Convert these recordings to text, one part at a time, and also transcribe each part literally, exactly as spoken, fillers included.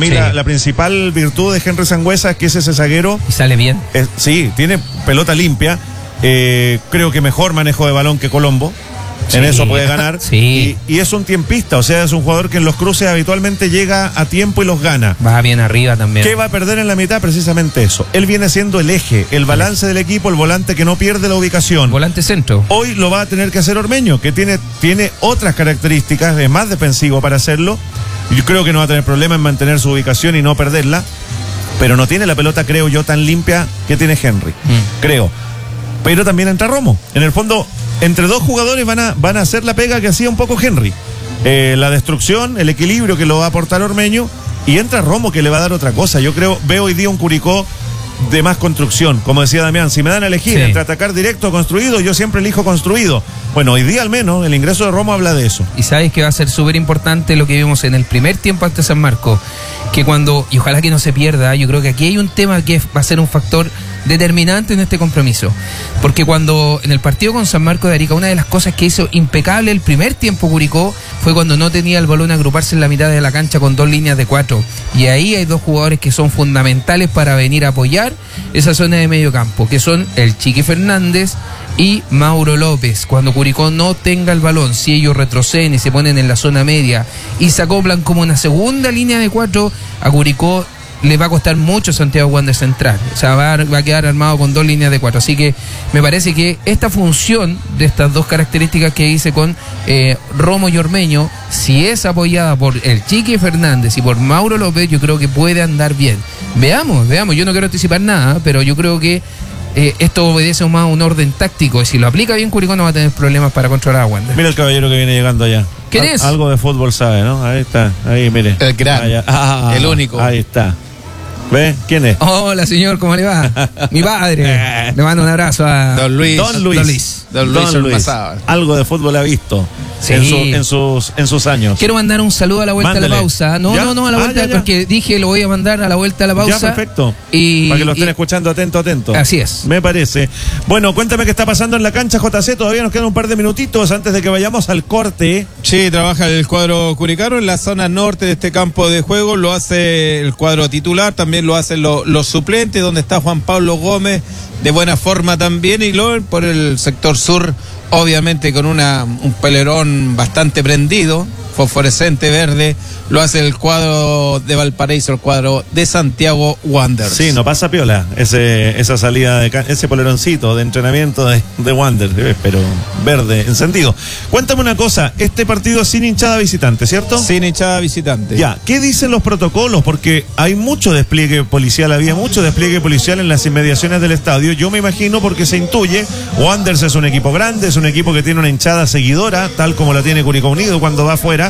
mí Sí. la, la principal virtud de Henry Sangüesa es que es ese zaguero. Y sale bien. Es, sí, tiene pelota limpia. Eh, creo que mejor manejo de balón que Colombo. En Sí. eso puede ganar. Sí. Y, y es un tiempista, o sea, es un jugador que en los cruces habitualmente llega a tiempo y los gana. Va bien arriba también. ¿Qué va a perder en la mitad? Precisamente eso. Él viene siendo el eje, el balance del equipo, el volante que no pierde la ubicación. Volante centro. Hoy lo va a tener que hacer Ormeño, que tiene, tiene otras características, es más defensivo para hacerlo. Yo creo que no va a tener problema en mantener su ubicación y no perderla, pero no tiene la pelota, creo yo, tan limpia que tiene Henry. Mm. Creo. Pero también entra Romo. En el fondo, entre dos jugadores van a, van a hacer la pega que hacía un poco Henry. Eh, la destrucción, el equilibrio que lo va a aportar Ormeño, y entra Romo que le va a dar otra cosa. Yo creo, veo hoy día un Curicó de más construcción. Como decía Damián, si me dan a elegir Sí. entre atacar directo o construido, yo siempre elijo construido. Bueno, hoy día al menos el ingreso de Romo habla de eso. Y sabes que va a ser súper importante lo que vimos en el primer tiempo ante San Marcos, que cuando, y ojalá que no se pierda, yo creo que aquí hay un tema que va a ser un factor determinante en este compromiso, porque cuando en el partido con San Marcos de Arica, una de las cosas que hizo impecable el primer tiempo Curicó fue cuando no tenía el balón agruparse en la mitad de la cancha con dos líneas de cuatro, y ahí hay dos jugadores que son fundamentales para venir a apoyar esa zona de medio campo, que son el Chiqui Fernández y Mauro López. Cuando Curicó no tenga el balón, si ellos retroceden y se ponen en la zona media y se acoplan como una segunda línea de cuatro, a Curicó le va a costar mucho Santiago Wander central. O sea, va a, va a quedar armado con dos líneas de cuatro. Así que me parece que esta función de estas dos características que hice con eh, Romo y Ormeño, si es apoyada por el Chiqui Fernández y por Mauro López, yo creo que puede andar bien. Veamos, veamos. Yo no quiero anticipar nada, pero yo creo que eh, esto obedece más a un orden táctico. Y si lo aplica bien, Curicó no va a tener problemas para controlar a Wander. Mira el caballero que viene llegando allá. ¿Quién Al- es? Algo de fútbol sabe, ¿no? Ahí está, ahí mire. El gran, Allá. Ah, el único. Ahí está. ¿Ve? ¿Quién es? Hola, señor, ¿cómo le va? Mi padre. Le mando un abrazo a Don Luis. Don Luis. Don Luis. Don Luis Ormazábal. Algo de fútbol ha visto Sí. en, su- en sus, en sus años. Quiero mandar un saludo a la vuelta Mándele. a la pausa. No, ¿Ya? no, no, a la Ah, vuelta, ya, ya. porque dije lo voy a mandar a la vuelta a la pausa. Ya, perfecto. Y, Para que lo estén y- escuchando atento, atento. Así es. Me parece. Bueno, cuéntame qué está pasando en la cancha, J C. Todavía nos quedan un par de minutitos antes de que vayamos al corte. Sí, trabaja el cuadro curicano en la zona norte de este campo de juego, lo hace el cuadro titular, también lo hacen lo- los suplentes, donde está Juan Pablo Gómez de buena forma también, y luego por el sector sur, obviamente con una un pelerón bastante prendido, fosforescente verde, lo hace el cuadro de Valparaíso, el cuadro de Santiago Wanderers. Sí, no pasa piola ese, esa salida, de ca- ese poleroncito de entrenamiento de, de Wander, eh, pero verde, encendido. Cuéntame una cosa, este partido es sin hinchada visitante, ¿cierto? Sin hinchada visitante. Ya, ¿qué dicen los protocolos? Porque hay mucho despliegue policial, había mucho despliegue policial en las inmediaciones del estadio. Yo me imagino porque se intuye, Wanderers es un equipo grande, es un equipo que tiene una hinchada seguidora, tal como la tiene Curicó Unido cuando va afuera.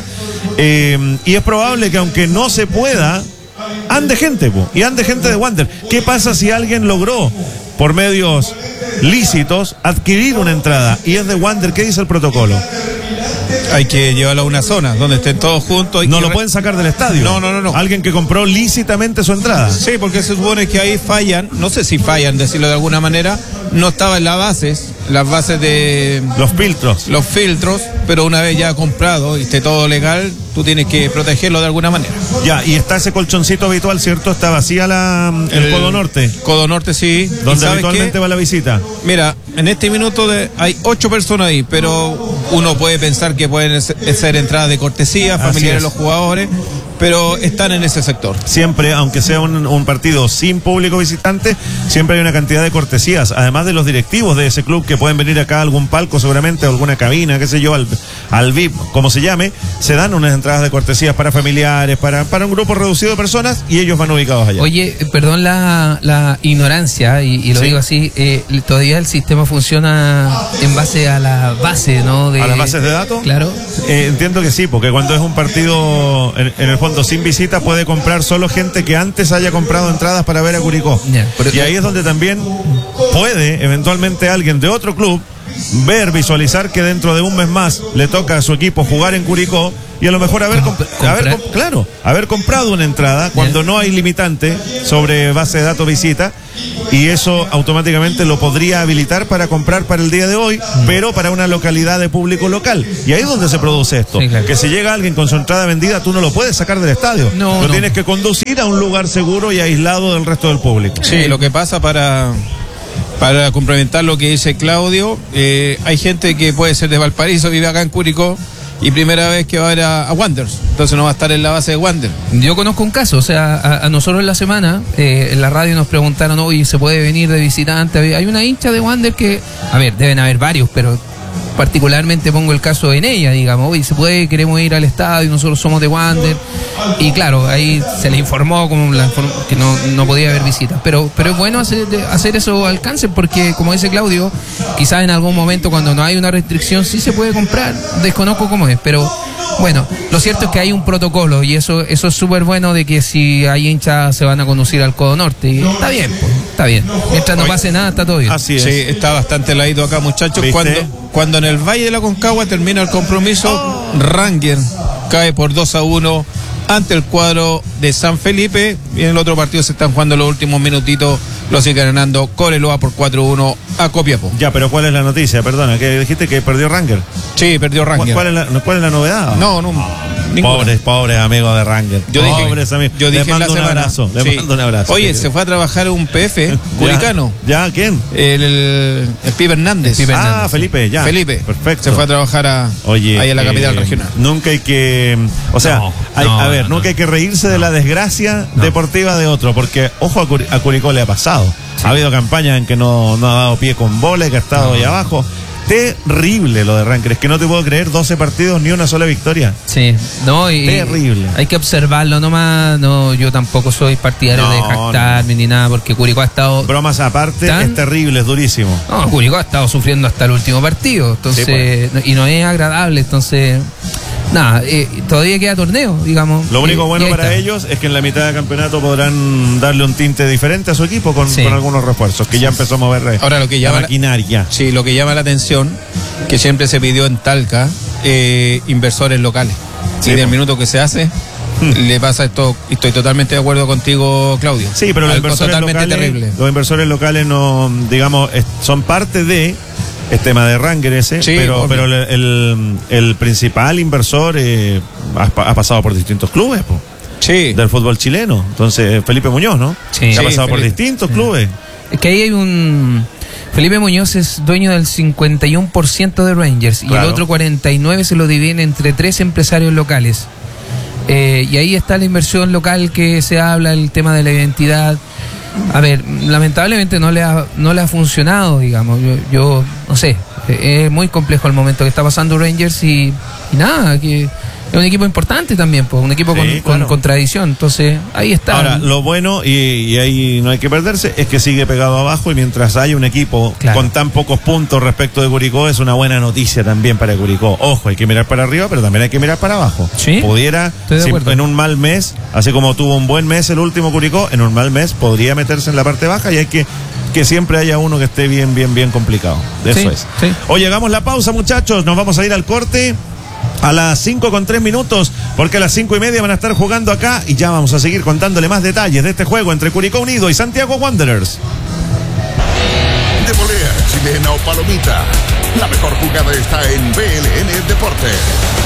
Eh, y es probable que aunque no se pueda, ande gente, po, y ande gente de Wander. ¿Qué pasa si alguien logró, por medios lícitos, adquirir una entrada y es de Wander? ¿Qué dice el protocolo? Hay que llevarlo a una zona donde estén todos juntos. Hay No que lo re- pueden sacar del estadio. No, no, no, no. Alguien que compró lícitamente su entrada. Sí, porque se supone que ahí fallan, no sé si fallan, decirlo de alguna manera, no estaba en las bases, las bases de Los filtros. los filtros, pero una vez ya comprado y esté todo legal, tú tienes que protegerlo de alguna manera. Ya, y está ese colchoncito habitual, ¿cierto? Está vacía la, el, Codo Norte, Codo Norte, sí. ¿Y donde sabes habitualmente qué? va la visita. Mira, en este minuto de, hay ocho personas ahí, pero uno puede pensar que pueden ser ser entradas de cortesía, Así familiares es. de los jugadores, pero están en ese sector. Siempre, aunque sea un, un partido sin público visitante, siempre hay una cantidad de cortesías, además de los directivos de ese club que pueden venir acá a algún palco seguramente, a alguna cabina, qué sé yo, al, al V I P, como se llame, se dan unas entradas de cortesías para familiares, para, para un grupo reducido de personas, y ellos van ubicados allá. Oye, eh, perdón la, la ignorancia, y, y lo Sí. digo así, eh, todavía el sistema funciona en base a la base, ¿no? De, ¿A las bases de datos? Claro. Eh, entiendo que sí, porque cuando es un partido en, en el fondo sin visita puede comprar solo gente que antes haya comprado entradas para ver a Curicó. Ya, pero- y ahí es donde también puede eventualmente alguien de otro club ver, visualizar que dentro de un mes más le toca a su equipo jugar en Curicó y a lo mejor haber, comp haber comp claro, haber comprado una entrada cuando no hay limitante sobre base de datos visita, y eso automáticamente lo podría habilitar para comprar para el día de hoy, mm. pero para una localidad de público local. Y ahí es donde se produce esto. Sí, claro. Que si llega alguien con su entrada vendida, tú no lo puedes sacar del estadio. No, lo no. tienes que conducir a un lugar seguro y aislado del resto del público. Sí, lo que pasa para... Para complementar lo que dice Claudio, eh, hay gente que puede ser de Valparaíso, vive acá en Curicó, y primera vez que va a ir a, a Wanderers, entonces no va a estar en la base de Wanderers. Yo conozco un caso, o sea, a, a nosotros en la semana, eh, en la radio nos preguntaron, oye, ¿se puede venir de visitante? Hay una hincha de Wanderers que, a ver, deben haber varios, pero particularmente pongo el caso en ella, digamos, oye, se puede, queremos ir al estadio, nosotros somos de Wander, y claro, ahí se le informó como la, que no, no podía haber visitas, pero pero es bueno hacer, hacer eso alcance, porque como dice Claudio, quizás en algún momento cuando no hay una restricción sí se puede comprar, desconozco cómo es, pero bueno, lo cierto es que hay un protocolo y eso eso es súper bueno, de que si hay hinchas se van a conducir al Codo Norte, y está bien, pues, está bien, mientras no pase nada está todo bien. Así es. Sí, está bastante heladito acá, muchachos. ¿Viste? Cuando cuando en el Valle de la Concagua termina el compromiso, oh. Ranger cae por dos a uno ante el cuadro de San Felipe, y en el otro partido se están jugando los últimos minutitos, lo sigue ganando Coreloa por cuatro a uno a Copiapó. Ya, pero ¿cuál es la noticia? Perdona, que dijiste que perdió Ranger. Sí, perdió Ranger. ¿Cuál es la, cuál es la novedad? No, no. Ninguna. Pobres, pobres amigos de Ranger. Yo dije, pobres amigos. Yo dije le mando un abrazo. Le sí. mando un abrazo. Oye, sí. Se fue a trabajar un P F curicano. ¿Ya? ¿Ya? ¿Quién? El, el, el Pipe Hernández. El Pipe Hernández. Ah, Felipe, ya. Felipe. Perfecto. Se fue a trabajar a, Oye, ahí a la eh, capital regional. Nunca hay que. O sea, no, hay, no, a ver, no, nunca hay que reírse no. de la desgracia no. deportiva de otro, porque, ojo, a, Curi a Curicó le ha pasado. Sí. Ha habido campañas en que no, no ha dado pie con bola, que ha estado no. ahí abajo. Terrible lo de Ranger, es que no te puedo creer, doce partidos ni una sola victoria. Sí, no, y terrible. Hay que observarlo nomás, no, yo tampoco soy partidario no, de jactarme no. ni nada, porque Curicó ha estado... Bromas aparte, tan... es terrible, es durísimo. No, Curicó ha estado sufriendo hasta el último partido, entonces, sí, pues. y no es agradable, entonces... Nada, eh, todavía queda torneo, digamos. Lo único y, bueno y para está. ellos es que en la mitad del campeonato podrán darle un tinte diferente a su equipo con, sí. con algunos refuerzos, que ya empezó a mover Ahora, lo que llama la maquinaria. La, sí, lo que llama la atención, que siempre se pidió en Talca, eh, inversores locales. Sí, y del minuto que se hace, hmm. le pasa esto, y estoy totalmente de acuerdo contigo, Claudio. Sí, pero los inversores, totalmente locales, terrible. los inversores locales no, digamos, son parte de... Es tema de Ranger ese, sí, pero, pero el, el, el principal inversor eh, ha, ha pasado por distintos clubes po, sí. del fútbol chileno. Entonces, Felipe Muñoz, ¿no? Sí. Se ha pasado sí, por Felipe. distintos sí. clubes. Es que ahí hay un... Felipe Muñoz es dueño del cincuenta y uno por ciento de Rangers, claro. y el otro cuarenta y nueve por ciento se lo dividen entre tres empresarios locales. Eh, y ahí está la inversión local que se habla, el tema de la identidad. A ver, lamentablemente no le ha, no le ha funcionado, digamos. Yo, yo no sé, es muy complejo el momento que está pasando Rangers y, y nada, que es un equipo importante también, pues, un equipo sí, con, claro. con, con tradición. Entonces, ahí está. Ahora, lo bueno, y, y ahí no hay que perderse, es que sigue pegado abajo, y mientras hay un equipo claro. con tan pocos puntos respecto de Curicó, es una buena noticia también para Curicó. Ojo, hay que mirar para arriba, pero también hay que mirar para abajo. ¿Sí? Pudiera, si, en un mal mes, así como tuvo un buen mes el último Curicó, en un mal mes podría meterse en la parte baja, y hay que que siempre haya uno que esté bien, bien, bien complicado. Eso sí, es. Sí. Hoy llegamos la pausa, muchachos, nos vamos a ir al corte. A las cinco con tres minutos, porque a las cinco y media van a estar jugando acá, y ya vamos a seguir contándole más detalles de este juego entre Curicó Unido y Santiago Wanderers. De volea, chilena o palomita, la mejor jugada está en B L N Deportes.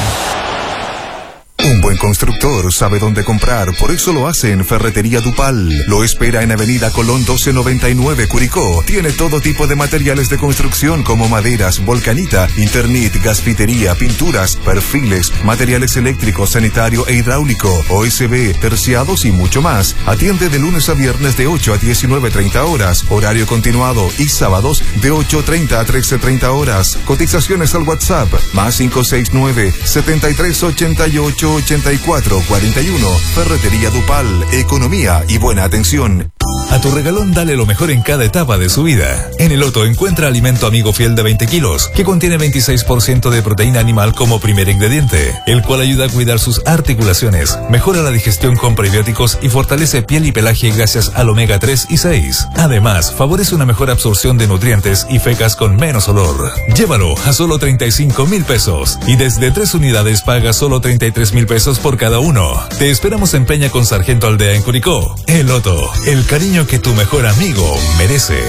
Un buen constructor sabe dónde comprar, por eso lo hace en Ferretería Dupal. Lo espera en Avenida Colón doce noventa y nueve, Curicó. Tiene todo tipo de materiales de construcción como maderas, volcanita, Internet, gasfitería, pinturas, perfiles, materiales eléctricos, sanitario e hidráulico, O S B, terciados y mucho más. Atiende de lunes a viernes de ocho a diecinueve treinta horas, horario continuado, y sábados de ocho treinta a trece treinta horas. Cotizaciones al WhatsApp, más cinco seis nueve, setenta y tres ochenta y ocho ochenta y cuatro cuarenta y uno. Ferretería Dupal, economía y buena atención. A tu regalón dale lo mejor en cada etapa de su vida. En el Otto encuentra alimento amigo fiel de veinte kilos, que contiene veintiséis por ciento de proteína animal como primer ingrediente, el cual ayuda a cuidar sus articulaciones, mejora la digestión con prebióticos y fortalece piel y pelaje gracias al omega tres y seis. Además, favorece una mejor absorción de nutrientes y fecas con menos olor. Llévalo a solo treinta y cinco mil pesos y desde tres unidades paga solo treinta y tres mil pesos por cada uno. Te esperamos en Peña con Sargento Aldea en Curicó. El Otto, el cariño que tu mejor amigo merece.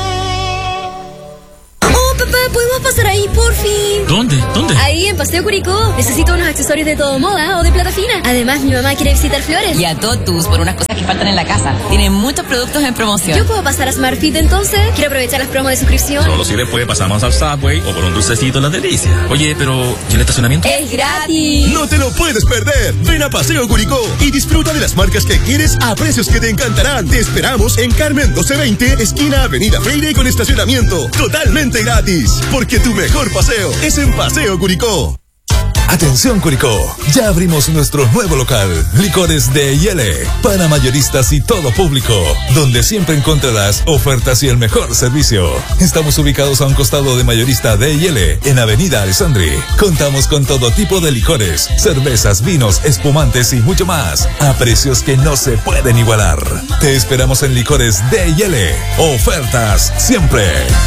Papá, ¿podemos pasar ahí, por fin? ¿Dónde? ¿Dónde? Ahí, en Paseo Curicó. Necesito unos accesorios de todo moda o de plata fina. Además, mi mamá quiere visitar Flores. Y a Totus por unas cosas que faltan en la casa. Tienen muchos productos en promoción. ¿Yo puedo pasar a Smartfit entonces? Quiero aprovechar las promos de suscripción. Solo si después pasamos al Subway o por un dulcecito La Delicia. Oye, pero ¿y el estacionamiento? ¡Es gratis! No te lo puedes perder. Ven a Paseo Curicó y disfruta de las marcas que quieres a precios que te encantarán. Te esperamos en Carmen doce veinte, esquina Avenida Freire, con estacionamiento totalmente gratis. Porque tu mejor paseo es en Paseo Curicó. Atención Curicó, ya abrimos nuestro nuevo local, Licores de Yele, para mayoristas y todo público, donde siempre encontrarás ofertas y el mejor servicio. Estamos ubicados a un costado de mayorista de Yele, en Avenida Alessandri. Contamos con todo tipo de licores, cervezas, vinos, espumantes y mucho más, a precios que no se pueden igualar. Te esperamos en Licores de Yele, ofertas siempre.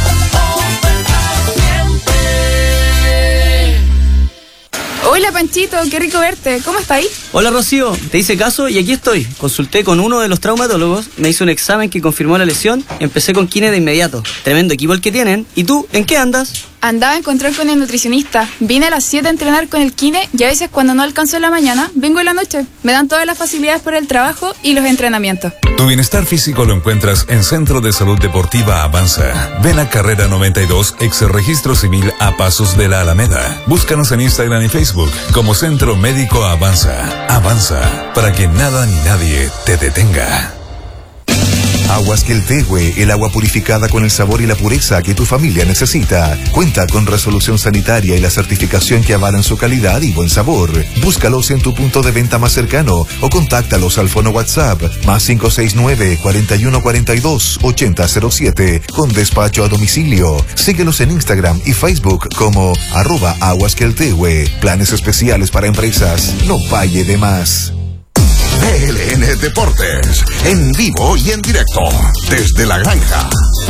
Hola Panchito, qué rico verte. ¿Cómo estáis? Hola Rocío, te hice caso y aquí estoy. Consulté con uno de los traumatólogos, me hizo un examen que confirmó la lesión, empecé con kine de inmediato. Tremendo equipo el que tienen. ¿Y tú, en qué andas? Andaba a encontrar con el nutricionista. Vine a las siete a entrenar con el kine y a veces cuando no alcanzo en la mañana, vengo en la noche. Me dan todas las facilidades por el trabajo y los entrenamientos. Tu bienestar físico lo encuentras en Centro de Salud Deportiva Avanza. Ven a Carrera noventa y dos, ex Registro Civil a pasos de la Alameda. Búscanos en Instagram y Facebook como Centro Médico Avanza. Avanza, para que nada ni nadie te detenga. Aguas Queltehue, el agua purificada con el sabor y la pureza que tu familia necesita. Cuenta con resolución sanitaria y la certificación que avalan su calidad y buen sabor. Búscalos en tu punto de venta más cercano o contáctalos al fono WhatsApp más cinco seis nueve, cuatro uno cuatro dos, ocho cero cero siete con despacho a domicilio. Síguelos en Instagram y Facebook como arroba Aguas Queltehue. Planes especiales para empresas. No pague de más. B L N Deportes, en vivo y en directo, desde la granja.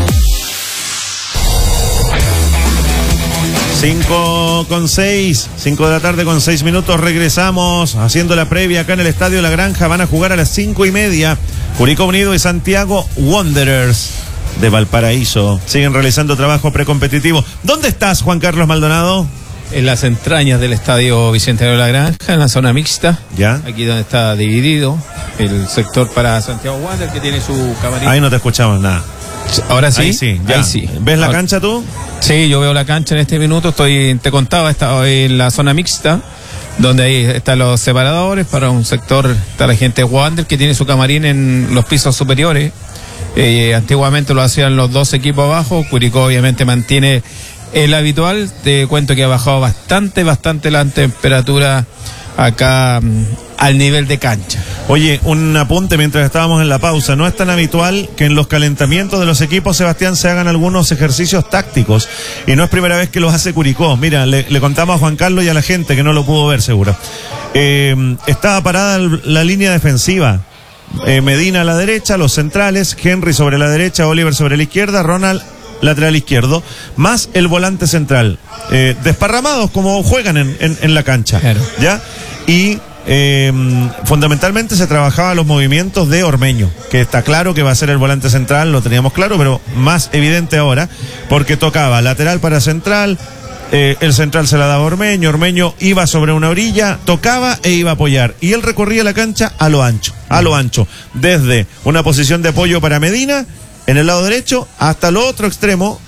Cinco con seis, cinco de la tarde con seis minutos, regresamos haciendo la previa acá en el Estadio La Granja. Van a jugar a las cinco y media, Curicó Unido y Santiago Wanderers de Valparaíso. Siguen realizando trabajo precompetitivo. ¿Dónde estás, Juan Carlos Maldonado? En las entrañas del Estadio Bicentenario de la Granja, en la zona mixta. Ya. Aquí donde está dividido el sector para Santiago Wander, que tiene su camarín. Ahí no te escuchamos nada. Ahora sí. Ahí sí, ya. Ahí sí. ¿Ves la Ahora, cancha tú? Sí, yo veo la cancha en este minuto. Estoy, te contaba, estaba en la zona mixta, donde ahí están los separadores. Para un sector está la gente de Wander, que tiene su camarín en los pisos superiores. Eh, antiguamente lo hacían los dos equipos abajo. Curicó obviamente mantiene el habitual. Te cuento que ha bajado bastante, bastante la temperatura acá um, al nivel de cancha. Oye, un apunte mientras estábamos en la pausa. No es tan habitual que en los calentamientos de los equipos, Sebastián, se hagan algunos ejercicios tácticos. Y no es primera vez que los hace Curicó. Mira, le, le contamos a Juan Carlos y a la gente que no lo pudo ver, seguro. Eh, estaba parada la línea defensiva. Eh, Medina a la derecha, los centrales, Henry sobre la derecha, Oliver sobre la izquierda, Ronald lateral izquierdo, más el volante central, eh, desparramados como juegan en, en, en la cancha, claro. ¿Ya? Y eh, fundamentalmente se trabajaba los movimientos de Ormeño, que está claro que va a ser el volante central, lo teníamos claro, pero más evidente ahora, porque tocaba lateral para central, eh, el central se la daba Ormeño, Ormeño iba sobre una orilla, tocaba e iba a apoyar, y él recorría la cancha a lo ancho, a lo ancho, desde una posición de apoyo para Medina, en el lado derecho, hasta el otro extremo,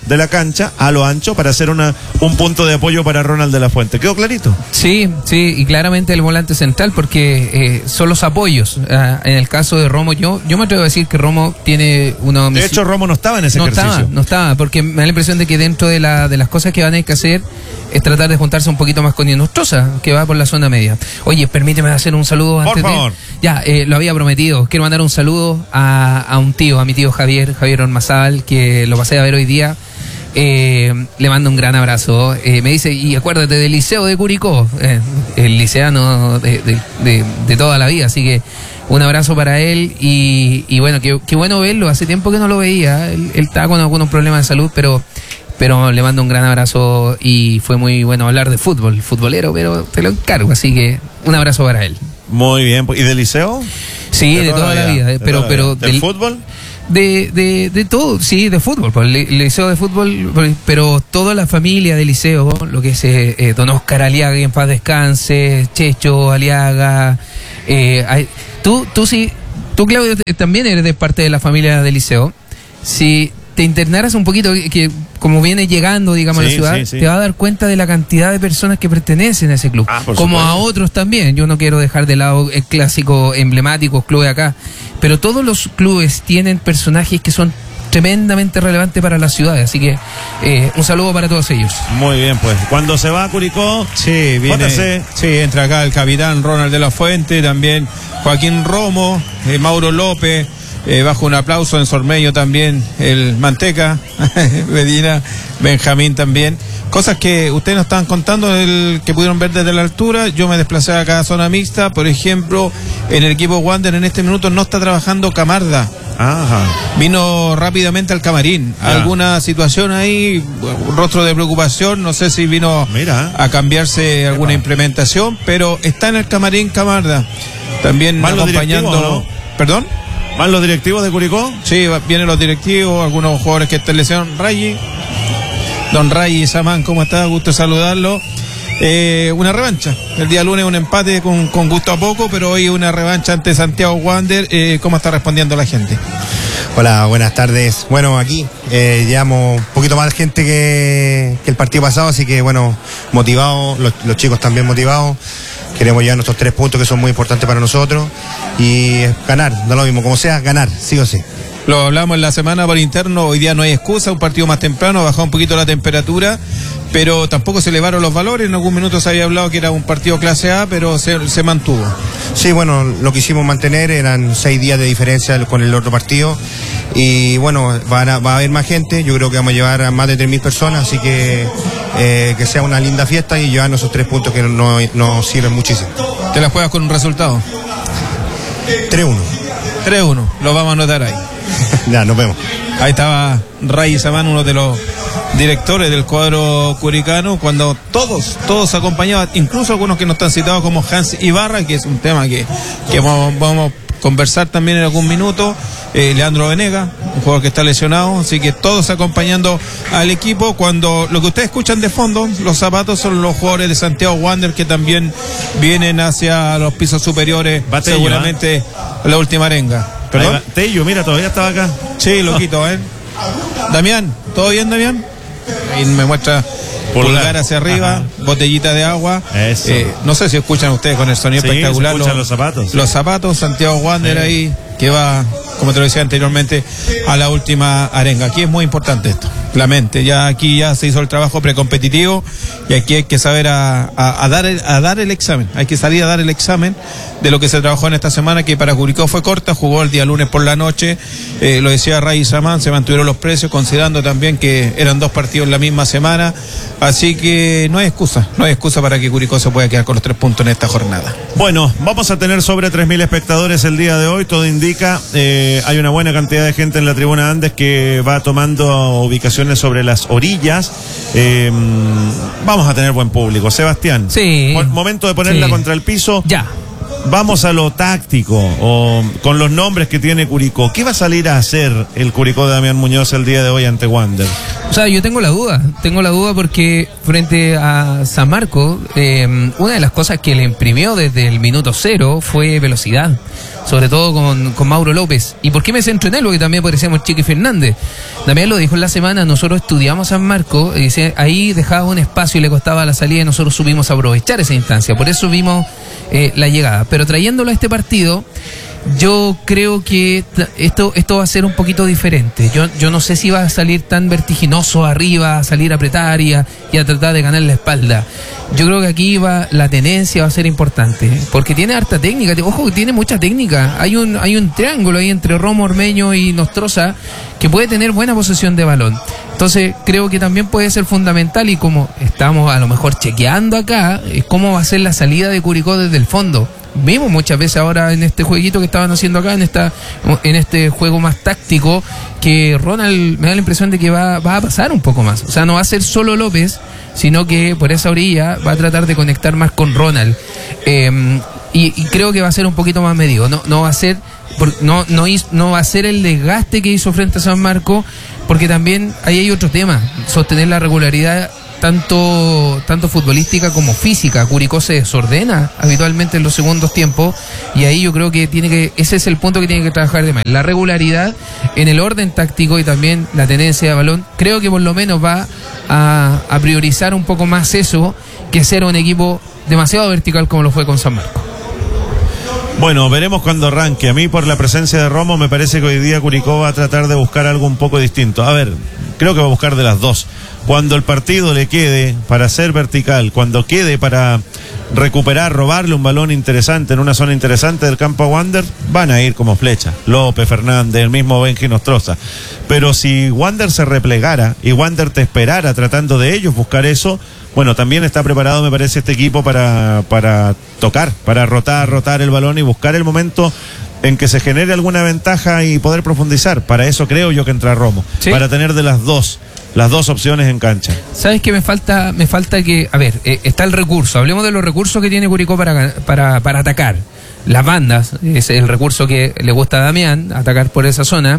de la cancha a lo ancho para hacer una un punto de apoyo para Ronald de la Fuente. ¿Quedó clarito? Sí, sí, y claramente el volante central, porque eh, son los apoyos. Ah, en el caso de Romo, yo yo me atrevo a decir que Romo tiene una De hecho, Romo no estaba en ese no ejercicio. Estaba, no estaba, porque me da la impresión de que dentro de, la, de las cosas que van a tener que hacer es tratar de juntarse un poquito más con Inostroza, que va por la zona media. Oye, permíteme hacer un saludo Por antes favor. de... Ya, eh, lo había prometido. Quiero mandar un saludo a, a un tío, a mi tío Javier, Javier Ormazábal, que lo pasé a ver hoy día. Eh, le mando un gran abrazo. Eh, me dice, y acuérdate del Liceo de Curicó, eh, el liceano de, de, de, de toda la vida, así que un abrazo para él y, y bueno, qué, qué bueno verlo, hace tiempo que no lo veía, él, él estaba con algunos problemas de salud, pero pero le mando un gran abrazo y fue muy bueno hablar de fútbol, futbolero, pero te lo encargo, así que un abrazo para él. Muy bien, ¿y del liceo? Sí, de, de toda, toda la vida, vida. pero, toda pero ¿Del, del fútbol? De, de, de todo, sí, de fútbol, pues, el, el liceo de fútbol, pero toda la familia del liceo, lo que es eh, eh, don Oscar Aliaga, en paz descanse, Checho Aliaga, eh, hay, tú, tú sí, tú Claudio también eres de parte de la familia del liceo. Si te internaras un poquito, que como viene llegando, digamos, sí, a la ciudad, sí, sí. te vas a dar cuenta de la cantidad de personas que pertenecen a ese club, ah, como supuesto. a otros también. Yo no quiero dejar de lado el clásico emblemático club de acá, pero todos los clubes tienen personajes que son tremendamente relevantes para la ciudad, así que eh, un saludo para todos ellos. Muy bien, pues cuando se va a Curicó, sí, viene, sí, entra acá el capitán Ronald de la Fuente, también Joaquín Romo, eh, Mauro López, eh, bajo un aplauso en Sormeño también el Manteca, Medina, Benjamín también. Cosas que ustedes nos estaban contando, el que pudieron ver desde la altura. Yo me desplacé a cada zona mixta. Por ejemplo, en el equipo Wander en este minuto no está trabajando Camarda. Ajá. Vino rápidamente al camarín. Ya. ¿Alguna situación ahí? Un rostro de preocupación. No sé si vino Mira. a cambiarse alguna Epa. implementación, pero está en el camarín Camarda. También ¿Van los acompañando. directivos, no? ¿Perdón? ¿Van los directivos de Curicó? Sí, va- vienen los directivos, algunos jugadores que están lesionados. Rayi, don Rayi Samán, ¿cómo está? Gusto saludarlo. Eh, una revancha. El día lunes un empate con, con gusto a poco, pero hoy una revancha ante Santiago Wander. Eh, ¿Cómo está respondiendo la gente? Hola, buenas tardes. Bueno, aquí eh, llevamos un poquito más de gente que, que el partido pasado, así que bueno, motivados, los, los chicos también motivados. Queremos llevar nuestros tres puntos que son muy importantes para nosotros y ganar, da lo mismo, como sea, ganar, sí o sí. Lo hablamos en la semana por interno, hoy día no hay excusa, un partido más temprano, bajó un poquito la temperatura, pero tampoco se elevaron los valores. En algún minuto se había hablado que era un partido clase A, pero se, se mantuvo. Sí, bueno, lo que hicimos mantener eran seis días de diferencia con el otro partido y bueno, van a, va a haber más gente, yo creo que vamos a llevar a más de tres mil personas, así que eh, que sea una linda fiesta y llevarnos esos tres puntos que nos, nos sirven muchísimo. ¿Te las juegas con un resultado? tres uno. tres uno, lo vamos a anotar ahí. Ya, nos vemos. Ahí estaba Ray Samán, uno de los directores del cuadro curicano, cuando todos, todos acompañaban, incluso algunos que no están citados como Hans Ibarra, que es un tema que, que vamos, vamos a conversar también en algún minuto, eh, Leandro Venega, un jugador que está lesionado, así que todos acompañando al equipo. Cuando lo que ustedes escuchan de fondo, los zapatos, son los jugadores de Santiago Wander que también vienen hacia los pisos superiores, Va Tello, seguramente ¿eh? La última arenga. ¿Perdón? Tello, mira, todavía estaba acá. Sí, lo quito, ¿eh? Damián, ¿todo bien, Damián? Ahí me muestra pulgar, pulgar hacia arriba, ajá, botellita de agua. Eso. Eh, no sé si escuchan ustedes con el sonido sí, espectacular. Se escuchan los, los zapatos. Los zapatos, Santiago Wander sí. Ahí, que va, como te lo decía anteriormente, a la última arenga. Aquí es muy importante esto, la mente. Ya aquí ya se hizo el trabajo precompetitivo y aquí hay que saber a, a, a, dar el, a dar el examen. Hay que salir a dar el examen de lo que se trabajó en esta semana, que para Curicó fue corta, jugó el día lunes por la noche, eh, lo decía Ray Samán, se mantuvieron los precios, considerando también que eran dos partidos en la misma semana, así que no hay excusa, no hay excusa para que Curicó se pueda quedar con los tres puntos en esta jornada. Bueno, vamos a tener sobre tres mil espectadores el día de hoy, todo indica, eh, hay una buena cantidad de gente en la tribuna Andes que va tomando ubicaciones sobre las orillas, eh, vamos a tener buen público. Sebastián, sí, momento de ponerla sí. contra el piso. Ya. Vamos a lo táctico, o con los nombres que tiene Curicó. ¿Qué va a salir a hacer el Curicó de Damián Muñoz el día de hoy ante Wander? O sea, yo tengo la duda, tengo la duda porque frente a San Marco, eh, una de las cosas que le imprimió desde el minuto cero fue velocidad. sobre todo con, con Mauro López. ¿Y por qué me centro en él? Porque también parecíamos Chiqui Fernández. También lo dijo en la semana, nosotros estudiamos a San Marcos, y dice, ahí dejaba un espacio y le costaba la salida y nosotros supimos aprovechar esa instancia. Por eso vimos eh, la llegada. Pero trayéndolo a este partido, yo creo que esto esto va a ser un poquito diferente. Yo yo no sé si va a salir tan vertiginoso arriba, a salir a apretar y a, y a tratar de ganar la espalda. Yo creo que aquí va la tenencia va a ser importante, porque tiene harta técnica. Ojo, que tiene mucha técnica. Hay un hay un triángulo ahí entre Romo, Ormeño y Nostroza que puede tener buena posesión de balón. Entonces creo que también puede ser fundamental, y como estamos a lo mejor chequeando acá, es cómo va a ser la salida de Curicó desde el fondo. Vimos muchas veces ahora en este jueguito que estaban haciendo acá, en esta en este juego más táctico, que Ronald me da la impresión de que va, va a pasar un poco más. O sea, no va a ser solo López, sino que por esa orilla va a tratar de conectar más con Ronald. Eh, y, y creo que va a ser un poquito más medido. No, no va a ser no, no, no va a ser el desgaste que hizo frente a San Marcos, porque también ahí hay otro tema, sostener la regularidad tanto tanto futbolística como física. Curicó se desordena habitualmente en los segundos tiempos, y ahí yo creo que tiene que ese es el punto que tiene que trabajar de más, la regularidad en el orden táctico y también la tenencia de balón. Creo que por lo menos va a, a priorizar un poco más eso que ser un equipo demasiado vertical como lo fue con San Marcos. Bueno, veremos cuando arranque. A mí, por la presencia de Romo, me parece que hoy día Curicó va a tratar de buscar algo un poco distinto. A ver, creo que va a buscar de las dos. Cuando el partido le quede para ser vertical, cuando quede para recuperar, robarle un balón interesante en una zona interesante del campo a Wander, van a ir como flecha. López, Fernández, el mismo Benji Nostroza. Pero si Wander se replegara y Wander te esperara tratando de ellos buscar eso, bueno, también está preparado, me parece, este equipo para, para tocar, para rotar, rotar el balón y buscar el momento en que se genere alguna ventaja y poder profundizar. Para eso creo yo que entra Romo, ¿sí? Para tener de las dos, las dos opciones en cancha. ¿Sabes qué me falta? Me falta que, a ver, eh, está el recurso. Hablemos de los recursos que tiene Curicó para, para, para atacar. Las bandas, es el recurso que le gusta a Damián, atacar por esa zona.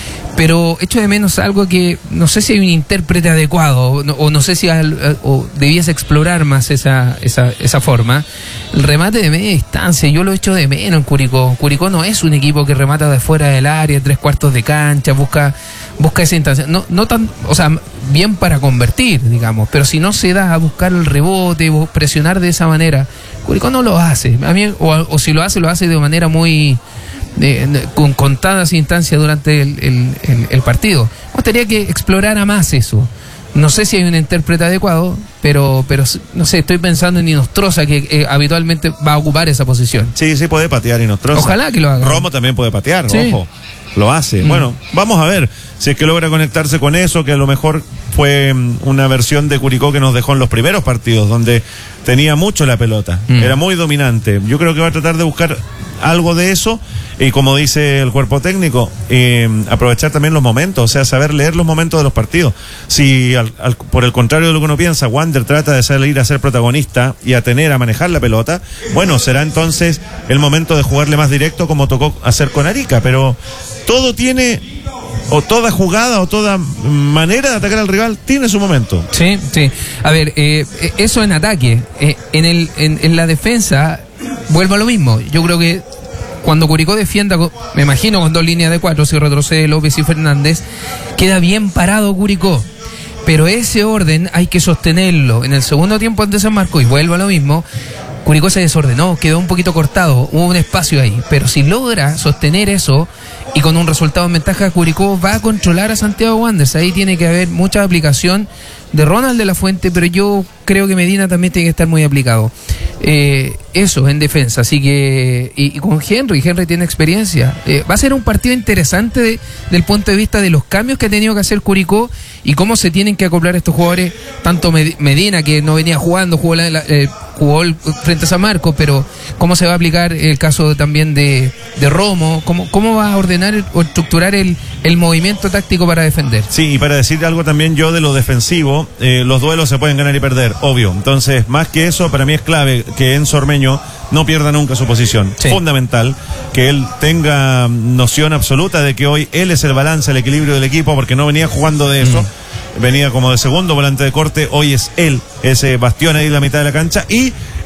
Pero echo de menos algo que no sé si hay un intérprete adecuado, o no, o no sé si al, o debiese explorar más esa, esa, esa forma. El remate de media distancia, yo lo echo de menos en Curicó. Curicó no es un equipo que remata de fuera del área, tres cuartos de cancha, busca, busca esa instancia. No, no tan, o sea, bien para convertir, digamos, pero si no se da a buscar el rebote, presionar de esa manera, Curicó no lo hace. A mí, o, o si lo hace, lo hace de manera muy De, de, con contadas instancias durante el, el, el, el partido. Me gustaría que explorara más eso. No sé si hay un intérprete adecuado, pero pero no sé, estoy pensando en Inostroza, que eh, habitualmente va a ocupar esa posición. Sí, sí puede patear Inostroza. Ojalá que lo haga. Romo también puede patear, sí. Ojo, lo hace. Mm. Bueno, vamos a ver si es que logra conectarse con eso, que a lo mejor fue una versión de Curicó que nos dejó en los primeros partidos, donde tenía mucho la pelota, mm. era muy dominante. Yo creo que va a tratar de buscar algo de eso, y como dice el cuerpo técnico, eh, aprovechar también los momentos, o sea, saber leer los momentos de los partidos. Si al, al, por el contrario de lo que uno piensa, Wander trata de salir a ser protagonista y a tener, a manejar la pelota, bueno, será entonces el momento de jugarle más directo, como tocó hacer con Arica. Pero todo tiene, o toda jugada o toda manera de atacar al rival tiene su momento. Sí, sí. A ver, eh, eso en ataque, eh, en el en, en la defensa vuelvo a lo mismo. Yo creo que cuando Curicó defienda, me imagino con dos líneas de cuatro, si retrocede López y Fernández, queda bien parado Curicó. Pero ese orden hay que sostenerlo. En el segundo tiempo ante San Marcos, y vuelvo a lo mismo, Curicó se desordenó, quedó un poquito cortado, hubo un espacio ahí. Pero si logra sostener eso y con un resultado en ventaja, Curicó va a controlar a Santiago Wanderers. Ahí tiene que haber mucha aplicación de Ronald de la Fuente, pero yo creo que Medina también tiene que estar muy aplicado. Eh, eso en defensa, así que y, y con Henry, Henry tiene experiencia. Eh, va a ser un partido interesante de, del punto de vista de los cambios que ha tenido que hacer Curicó y cómo se tienen que acoplar estos jugadores, tanto Medina, que no venía jugando, jugó, la, la, eh, jugó el, frente a San Marcos, pero cómo se va a aplicar el caso también de, de Romo, cómo, cómo va a ordenar o estructurar el, el movimiento táctico para defender. Sí, y para decir algo también yo de lo defensivo, eh, los duelos se pueden ganar y perder, obvio. Entonces, más que eso, para mí es clave que Enzo Ormeño no pierda nunca su posición. Sí. Fundamental que él tenga noción absoluta de que hoy él es el balance, el equilibrio del equipo, porque no venía jugando de eso. Mm. Venía como de segundo volante de corte, hoy es él, ese bastión ahí en la mitad de la cancha, y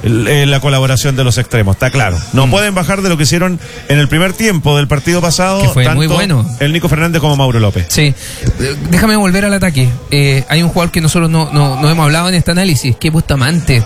eh, la colaboración de los extremos, está claro. No mm. pueden bajar de lo que hicieron en el primer tiempo del partido pasado, que fue tanto muy bueno el Nico Fernández como Mauro López. Sí, déjame volver al ataque. Eh, hay un jugador que nosotros no, no, no hemos hablado en este análisis, que es Bustamante.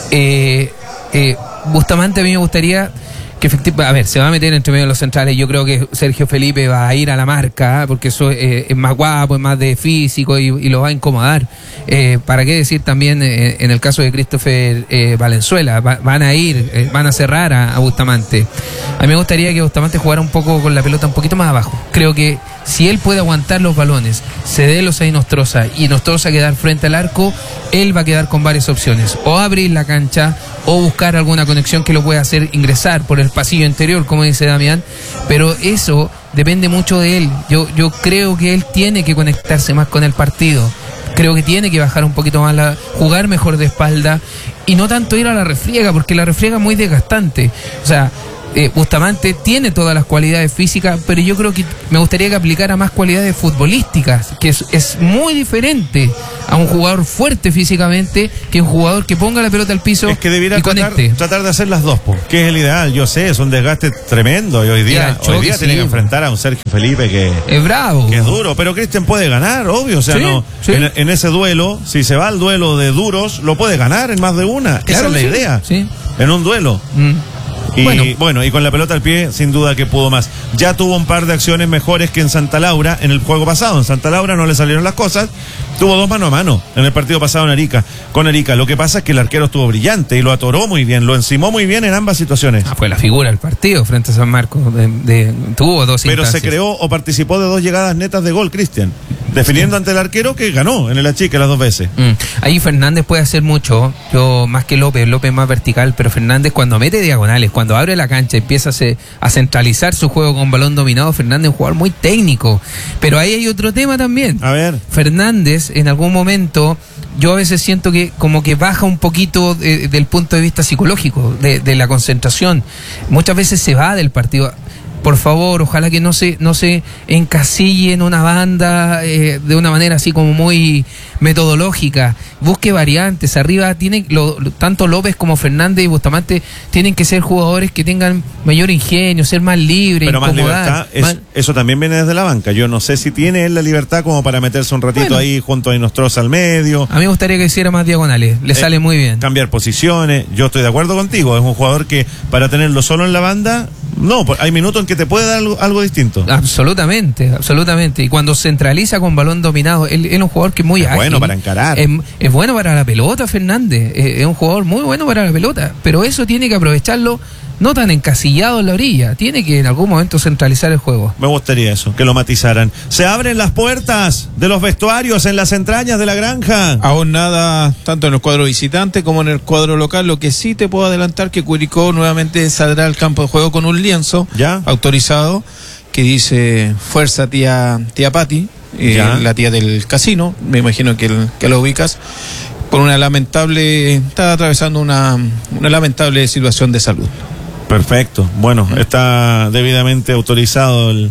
Eh, eh, Bustamante a mí me gustaría que efectivamente, a ver, se va a meter entre medio de los centrales. Yo creo que Sergio Felipe va a ir a la marca, ¿eh? porque eso eh, es más guapo, es más de físico y, y lo va a incomodar. Eh, ¿Para qué decir también eh, en el caso de Christopher eh, Valenzuela? Va, van a ir, eh, van a cerrar a, a Bustamante. A mí me gustaría que Bustamante jugara un poco con la pelota un poquito más abajo. Creo que si él puede aguantar los balones, cederlos a Inostroza y Inostroza quedar frente al arco, él va a quedar con varias opciones. O abrir la cancha o buscar alguna conexión que lo pueda hacer ingresar por el pasillo interior, como dice Damián. Pero eso depende mucho de él. Yo, yo creo que él tiene que conectarse más con el partido. Creo que tiene que bajar un poquito más, la, jugar mejor de espalda y no tanto ir a la refriega, porque la refriega es muy desgastante. O sea, Eh, Bustamante tiene todas las cualidades físicas, pero yo creo que me gustaría que aplicara más cualidades futbolísticas, que es, es muy diferente a un jugador fuerte físicamente que un jugador que ponga la pelota al piso es que debiera y tratar, conecte. tratar de hacer las dos, po, que es el ideal. Yo sé, es un desgaste tremendo y hoy día, choque, hoy día sí. tiene que enfrentar a un Sergio Felipe que es bravo, que es duro, pero Cristian puede ganar, obvio, o sea, sí, no sí. En, en ese duelo, si se va al duelo de duros, lo puede ganar en más de una. Claro, esa es la sí, idea, sí. en un duelo. Mm. Y bueno. bueno, y con la pelota al pie, sin duda que pudo más. Ya tuvo un par de acciones mejores que en Santa Laura en el juego pasado. En Santa Laura no le salieron las cosas. Tuvo dos mano a mano en el partido pasado en Arica, con Arica. Lo que pasa es que el arquero estuvo brillante y lo atoró muy bien, lo encimó muy bien en ambas situaciones. Ah, fue la figura del partido frente a San Marcos. De, de, tuvo dos Pero instancias. se creó o participó de dos llegadas netas de gol, Cristian, definiendo sí. ante el arquero que ganó en el achique las dos veces. Mm. Ahí Fernández puede hacer mucho. Yo más que López, López más vertical, pero Fernández cuando mete diagonales, cuando abre la cancha, empieza a, se, a centralizar su juego con balón dominado. Fernández es un jugador muy técnico, pero ahí hay otro tema también. A ver, Fernández en algún momento, yo a veces siento que como que baja un poquito de, del punto de vista psicológico, de, de la concentración. Muchas veces se va del partido. Por favor, ojalá que no se no se encasille en una banda eh, de una manera así como muy metodológica. Busque variantes. Arriba tiene lo, lo, tanto López como Fernández y Bustamante tienen que ser jugadores que tengan mayor ingenio, ser más libres, pero incomodar. Más libertad, es, más... eso también viene desde la banca. Yo no sé si tiene él la libertad como para meterse un ratito bueno. ahí junto a Inostroza al medio. A mí me gustaría que hiciera más diagonales. Le eh, sale muy bien. Cambiar posiciones. Yo estoy de acuerdo contigo. Es un jugador que para tenerlo solo en la banda, no, hay minutos en que te puede dar algo, algo distinto. Absolutamente, absolutamente. Y cuando centraliza con balón dominado, él es un jugador que es muy es ágil. bueno para encarar. Es, es bueno para la pelota, Fernández. Es, es un jugador muy bueno para la pelota. Pero eso tiene que aprovecharlo no tan encasillado en la orilla. Tiene que en algún momento centralizar el juego. Me gustaría eso, que lo matizaran. Se abren las puertas de los vestuarios en las entrañas de la granja. Aún nada, tanto en el cuadro visitante como en el cuadro local. Lo que sí te puedo adelantar que Curicó nuevamente saldrá al campo de juego con un lienzo ¿Ya? autorizado que dice fuerza tía tía Pati, eh, la tía del casino, me imagino que, el, que lo ubicas, por una lamentable, está atravesando una, una lamentable situación de salud. Perfecto, bueno, está debidamente autorizado el,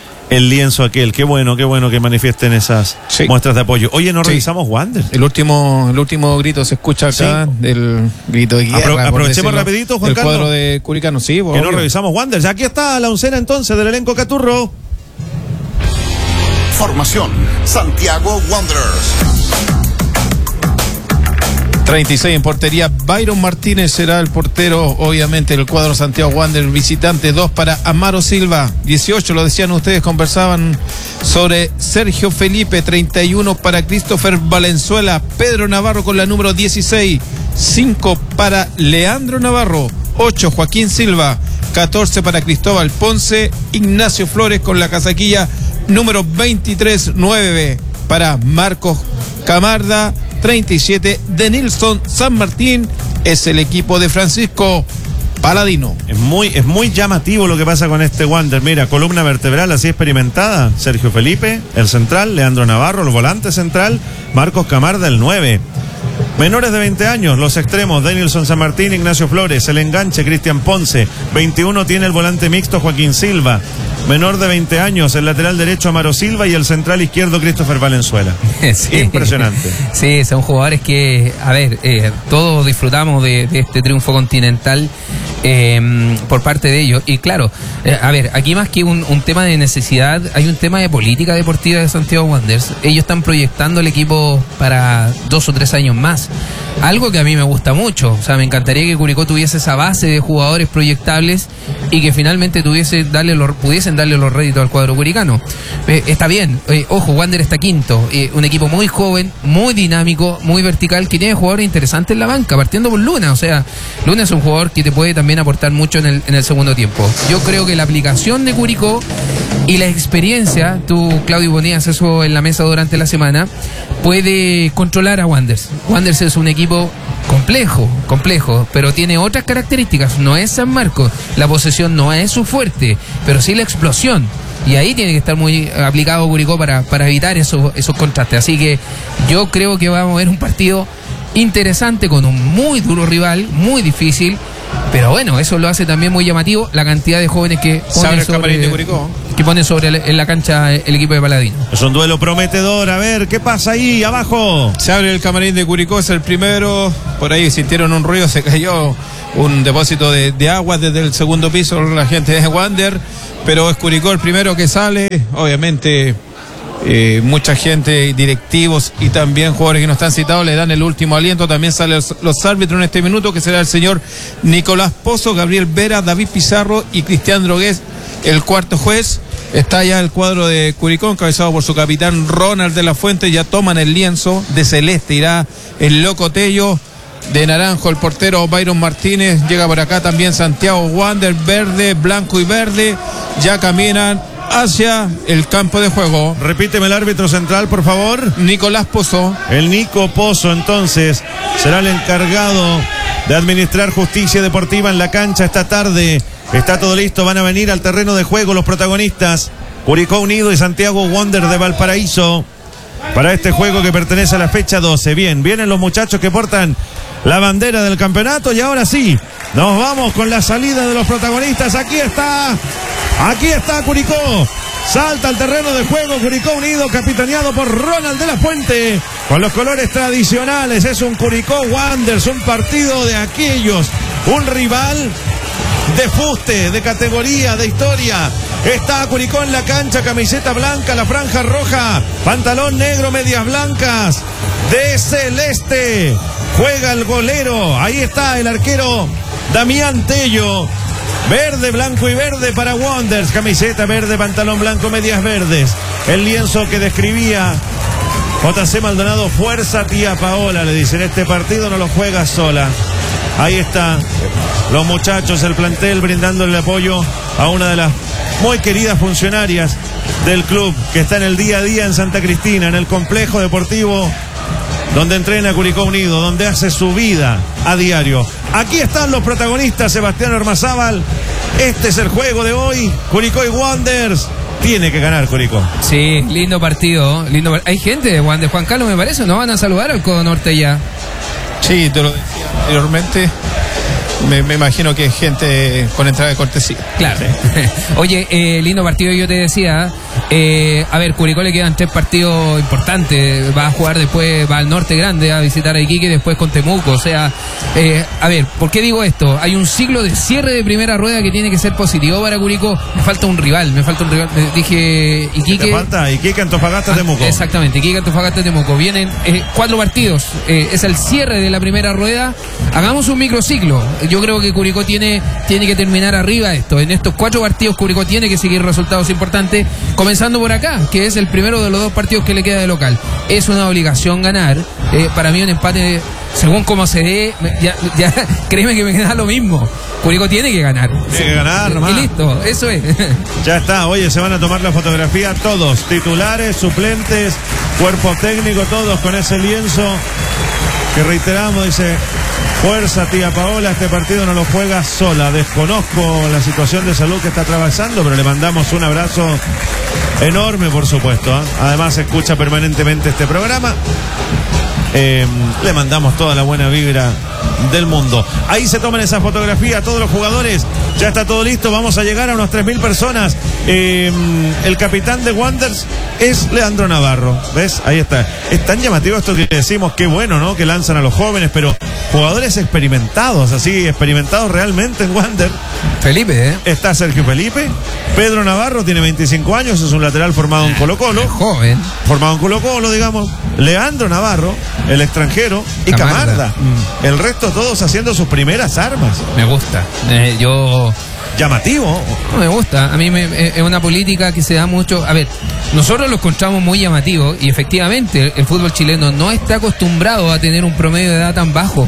el lienzo aquel. Qué bueno, qué bueno que manifiesten esas sí. muestras de apoyo. Oye, ¿no sí. revisamos Wander? El último, el último grito se escucha acá, sí. del grito de guerra. Apro aprovechemos rapidito, Juan el Carlos. El cuadro de Curicano, sí. Que obvio. no revisamos Wander. Ya aquí está la oncena entonces del elenco Caturro. Formación, Santiago Wanderers. treinta y seis en portería, Byron Martínez será el portero, obviamente, del cuadro Santiago Wanderers visitante. Dos para Amaro Silva. dieciocho, lo decían ustedes, conversaban sobre Sergio Felipe. treinta y uno para Christopher Valenzuela. Pedro Navarro con la número dieciséis. cinco para Leandro Navarro. ocho, Joaquín Silva. catorce para Cristóbal Ponce. Ignacio Flores con la casaquilla número veintitrés. nueve para Marcos Camarda. treinta y siete de Nilson San Martín es el equipo de Francisco Paladino. Es muy, es muy llamativo lo que pasa con este Wander. Mira, columna vertebral así experimentada. Sergio Felipe, el central, Leandro Navarro, el volante central, Marcos Camarda, el nueve. Menores de veinte años, los extremos, Denilson San Martín, Ignacio Flores, el enganche, Cristian Ponce. veintiuno tiene el volante mixto, Joaquín Silva. menor de veinte años, el lateral derecho Amaro Silva y el central izquierdo Christopher Valenzuela. Sí. Impresionante. Sí, son jugadores que, a ver, eh, todos disfrutamos de, de este triunfo continental eh, por parte de ellos. Y claro, eh, a ver, aquí más que un, un tema de necesidad, hay un tema de política deportiva de Santiago Wanderers. Ellos están proyectando el equipo para dos o tres años más. Algo que a mí me gusta mucho. O sea, me encantaría que Curicó tuviese esa base de jugadores proyectables y que finalmente tuviese darle los, pudiesen darle los réditos al cuadro curicano. Eh, está bien, eh, ojo, Wander está quinto. Eh, un equipo muy joven, muy dinámico, muy vertical, que tiene jugadores interesantes en la banca, partiendo por Luna. O sea, Luna es un jugador que te puede también aportar mucho en el, en el segundo tiempo. Yo creo que la aplicación de Curicó y la experiencia, tú, Claudio, ponías eso en la mesa durante la semana, puede controlar a Wanderers. Wanderers es un equipo complejo, complejo, pero tiene otras características. No es San Marcos, la posesión no es su fuerte, pero sí la explosión. Y ahí tiene que estar muy aplicado Curicó para, para evitar esos, esos contrastes. Así que yo creo que vamos a ver un partido interesante con un muy duro rival, muy difícil. Pero bueno, eso lo hace también muy llamativo la cantidad de jóvenes que ponen sobre, de Curicó. que pone sobre en la cancha el equipo de Paladino. Es un duelo prometedor. A ver, ¿qué pasa ahí abajo? Se abre el camarín de Curicó, es el primero. Por ahí sintieron un ruido, se cayó un depósito de, de agua desde el segundo piso, la gente de Wander. Pero es Curicó el primero que sale. Obviamente eh, mucha gente, directivos y también jugadores que no están citados le dan el último aliento. También salen los, los árbitros en este minuto, que será el señor Nicolás Pozo, Gabriel Vera, David Pizarro y Cristian Drogués, el cuarto juez. Está ya el cuadro de Curicó, encabezado por su capitán Ronald de la Fuente. Ya toman el lienzo de celeste, irá el Loco Tello. De naranjo el portero Byron Martínez. Llega por acá también Santiago Wander, verde, blanco y verde. Ya caminan hacia el campo de juego. Repíteme el árbitro central, por favor. Nicolás Pozo. El Nico Pozo, entonces, será el encargado de administrar justicia deportiva en la cancha esta tarde. Está todo listo, van a venir al terreno de juego los protagonistas, Curicó Unido y Santiago Wanderers de Valparaíso, para este juego que pertenece a la fecha doce. Bien, vienen los muchachos que portan la bandera del campeonato y ahora sí, nos vamos con la salida de los protagonistas. Aquí está, aquí está Curicó. Salta al terreno de juego Curicó Unido, capitaneado por Ronald de la Fuente, con los colores tradicionales. Es un Curicó Wanderers, un partido de aquellos, un rival de fuste, de categoría, de historia. Está Curicó en la cancha, camiseta blanca, la franja roja, pantalón negro, medias blancas, de celeste. Juega el golero, ahí está el arquero Damián Tello. Verde, blanco y verde para Wanderers, camiseta verde, pantalón blanco, medias verdes. El lienzo que describía J C Maldonado, fuerza tía Paola, le dicen, este partido no lo juega sola. Ahí está, los muchachos, el plantel brindándole el apoyo a una de las muy queridas funcionarias del club, que está en el día a día en Santa Cristina, en el complejo deportivo donde entrena Curicó Unido, donde hace su vida a diario. Aquí están los protagonistas, Sebastián Ormazábal. Este es el juego de hoy, Curicó y Wanderers. Tiene que ganar Curicó. Sí, lindo partido, lindo. Hay gente de Wanderers, Juan Carlos, me parece, ¿no van a saludar al Codo Norte ya? Sí, te lo decía anteriormente. Me, me imagino que es gente con entrada de cortesía. Claro. Oye, eh, lindo partido, yo te decía. Eh, a ver, Curicó le quedan tres partidos importantes. Va a jugar después, va al Norte Grande a visitar a Iquique, después con Temuco. O sea, eh, a ver, ¿por qué digo esto? Hay un ciclo de cierre de primera rueda que tiene que ser positivo para Curicó. Me falta un rival, me falta un rival. Me dije Iquique. ¿Te falta? Iquique, Antofagasta, Temuco. Ah, exactamente, Iquique, Antofagasta, Temuco. Vienen eh, cuatro partidos. Eh, es el cierre de la primera rueda. Hagamos un microciclo. Yo creo que Curicó tiene, tiene que terminar arriba esto. En estos cuatro partidos Curicó tiene que seguir resultados importantes, comenzando por acá, que es el primero de los dos partidos que le queda de local. Es una obligación ganar. Eh, para mí un empate, según como se dé, ya, ya créeme que me queda lo mismo. Curicó tiene que ganar. Tiene que ganar nomás. Y listo, eso es. Ya está, oye, se van a tomar la fotografía todos, titulares, suplentes, cuerpo técnico, todos con ese lienzo que reiteramos, dice: fuerza tía Paola, este partido no lo juega sola. Desconozco la situación de salud que está atravesando, pero le mandamos un abrazo enorme, por supuesto, ¿eh? Además escucha permanentemente este programa. Eh, le mandamos toda la buena vibra del mundo. Ahí se toman esa fotografía todos los jugadores. Ya está todo listo, vamos a llegar a unos tres mil personas Eh, el capitán de Wanderers es Leandro Navarro. ¿Ves? Ahí está. Es tan llamativo esto que decimos, qué bueno, ¿no? Que lanzan a los jóvenes, pero jugadores experimentados, así, experimentados realmente en Wanderers. Felipe, ¿eh? Está Sergio Felipe. Pedro Navarro tiene veinticinco años, es un lateral formado en Colo-Colo. Joven. Formado en Colo-Colo, digamos. Leandro Navarro, el extranjero, y Camarda. Camarda. Mm. El resto todos haciendo sus primeras armas. Me gusta. Eh, yo... Llamativo. No me gusta. A mí me, es una política que se da mucho. A ver, nosotros lo encontramos muy llamativo y efectivamente el fútbol chileno no está acostumbrado a tener un promedio de edad tan bajo.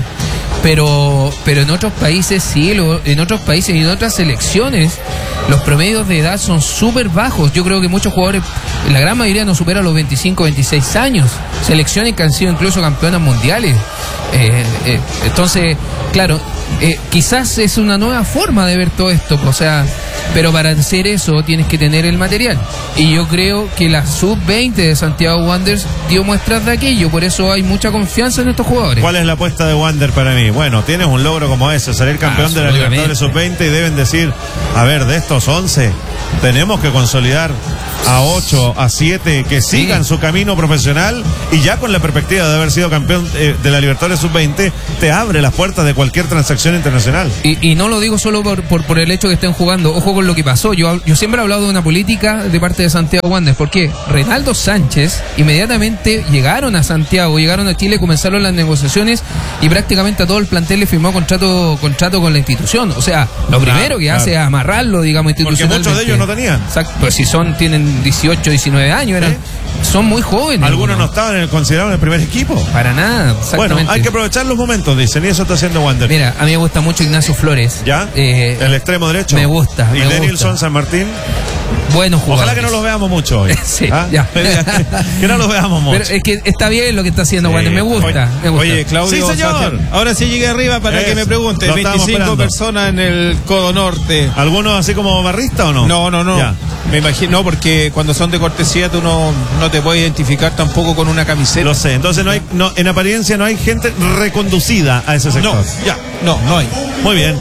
Pero, pero en otros países sí, lo, en otros países y en otras selecciones los promedios de edad son súper bajos. Yo creo que muchos jugadores, la gran mayoría no supera los veinticinco, veintiséis años. Selecciones que han sido incluso campeonas mundiales. Eh, eh, entonces, claro, eh, quizás es una nueva forma de ver todo esto. O sea, pero para hacer eso tienes que tener el material. Y yo creo que la sub veinte de Santiago Wanderers dio muestras de aquello. Por eso hay mucha confianza en estos jugadores. ¿Cuál es la apuesta de Wander para mí? Bueno, tienes un logro como ese, salir campeón de la Libertadores sub veinte, y deben decir, a ver, de estos once tenemos que consolidar a ocho, a siete que sí. sigan su camino profesional, y ya con la perspectiva de haber sido campeón eh, de la Libertadores sub veinte te abre las puertas de cualquier transacción internacional. Y, y no lo digo solo por, por, por el hecho de que estén jugando. Ojo con lo que pasó. Yo, yo siempre he hablado de una política de parte de Santiago Wanderers, porque Reinaldo Sánchez inmediatamente llegaron a Santiago, llegaron a Chile, comenzaron las negociaciones y prácticamente a todo el plantel le firmó contrato contrato con la institución. O sea, lo claro, primero que claro. hace es amarrarlo, digamos, institucionalmente. Porque muchos de ellos no tenían. Exacto. Pues si son, tienen dieciocho, diecinueve años, eran, ¿Eh? son muy jóvenes. Algunos no estaban en el, considerados en el primer equipo. Para nada, bueno, hay que aprovechar los momentos, dicen, y eso está haciendo Wanderers. Mira, a mí me gusta mucho Ignacio Flores. ¿Ya? Eh, el extremo derecho. Me gusta. Y Denilson San Martín. Buenos jugadores. Ojalá que no los veamos mucho hoy. sí, ¿Ah? ya. Que no los veamos mucho. Pero es que está bien lo que está haciendo, sí. Wanderers. Me gusta, oye, me gusta. Oye, Claudio. Sí, señor. Sebastián, ahora sí llegué arriba para es, que me pregunte. veinticinco personas en el Codo Norte. ¿Algunos así como barrista o no? No, no, no. Ya. Me imagino, no, porque cuando son de cortesía tú no, no te puedes identificar tampoco con una camiseta. Lo sé, entonces no hay, no, en apariencia no hay gente reconducida a ese sector. No, ya, no, no hay. Muy bien.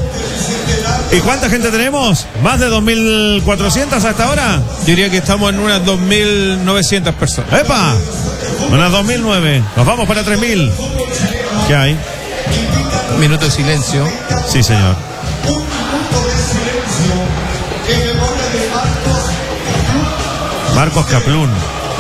¿Y cuánta gente tenemos? ¿Más de dos mil cuatrocientas hasta ahora? Yo diría que estamos en unas dos mil novecientas personas. ¡Epa! Unas dos mil nueve. Nos vamos para tres mil. ¿Qué hay? Minuto de silencio. Sí, señor. Marcos Kaplún.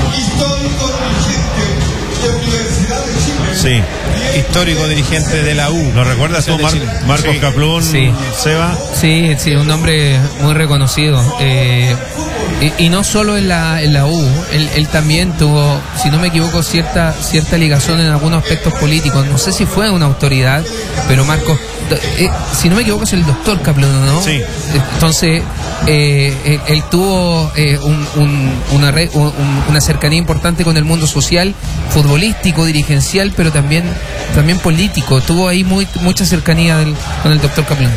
Sí. Histórico dirigente de la U. ¿Lo recuerdas tú, Mar Marcos sí. Kaplún, sí. Seba? Sí, sí, un nombre muy reconocido. Eh, y, y no solo en la, en la U, él, él también tuvo, si no me equivoco, cierta, cierta ligación en algunos aspectos políticos. No sé si fue una autoridad, pero Marcos, eh, si no me equivoco, es el doctor Kaplún, ¿no? Sí. Entonces, eh, él, él tuvo eh, un, un, una, red, un, una cercanía importante con el mundo social, futbolístico, dirigencial, pero también, también político. Tuvo ahí muy, mucha cercanía del, con el doctor Kaplún.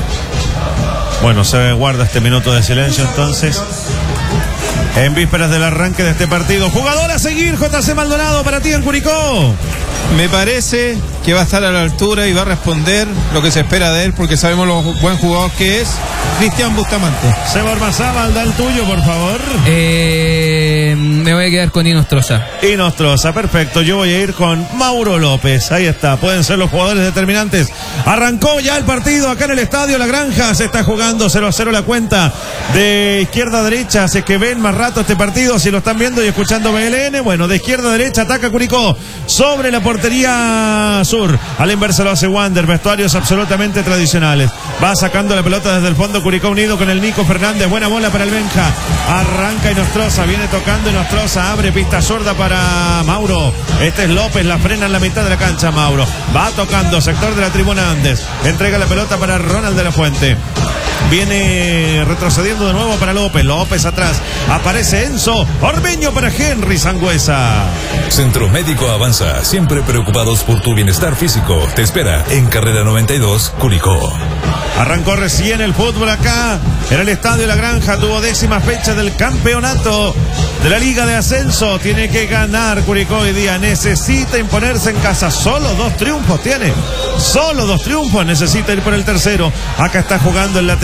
Bueno, se guarda este minuto de silencio entonces. En vísperas del arranque de este partido. Jugador a seguir, J C Maldonado, para ti en Curicó. Me parece que va a estar a la altura y va a responder lo que se espera de él, porque sabemos lo buen jugador que es Cristian Bustamante. Seba Ormazábal, da el tuyo, por favor. Eh, me voy a quedar con Inostroza. Inostroza, perfecto. Yo voy a ir con Mauro López. Ahí está, pueden ser los jugadores determinantes. Arrancó ya el partido acá en el Estadio La Granja. Se está jugando cero a cero la cuenta de izquierda a derecha. Así que ven más rato este partido, si lo están viendo y escuchando B L N. Bueno, de izquierda a derecha ataca Curicó sobre la portería sur. A la inversa lo hace Wander. Vestuarios absolutamente tradicionales. Va sacando la pelota desde el fondo Curicó unido con el Nico Fernández. Buena bola para el Benja. Arranca Inostroza. Viene tocando Inostroza. Abre pista sorda para Mauro. Este es López. La frena en la mitad de la cancha Mauro. Va tocando sector de la tribuna Andes. Entrega la pelota para Ronald de la Fuente. Viene retrocediendo de nuevo para López. López atrás. Aparece Enzo Ormeño para Henry Sangüesa. Centro Médico Avanza. Siempre preocupados por tu bienestar físico. Te espera en Carrera noventa y dos, Curicó. Arrancó recién el fútbol acá en el Estadio La Granja. Tuvo décima fecha del campeonato de la Liga de Ascenso. Tiene que ganar Curicó hoy día. Necesita imponerse en casa. Solo dos triunfos tiene. Solo dos triunfos. Necesita ir por el tercero. Acá está jugando el lateral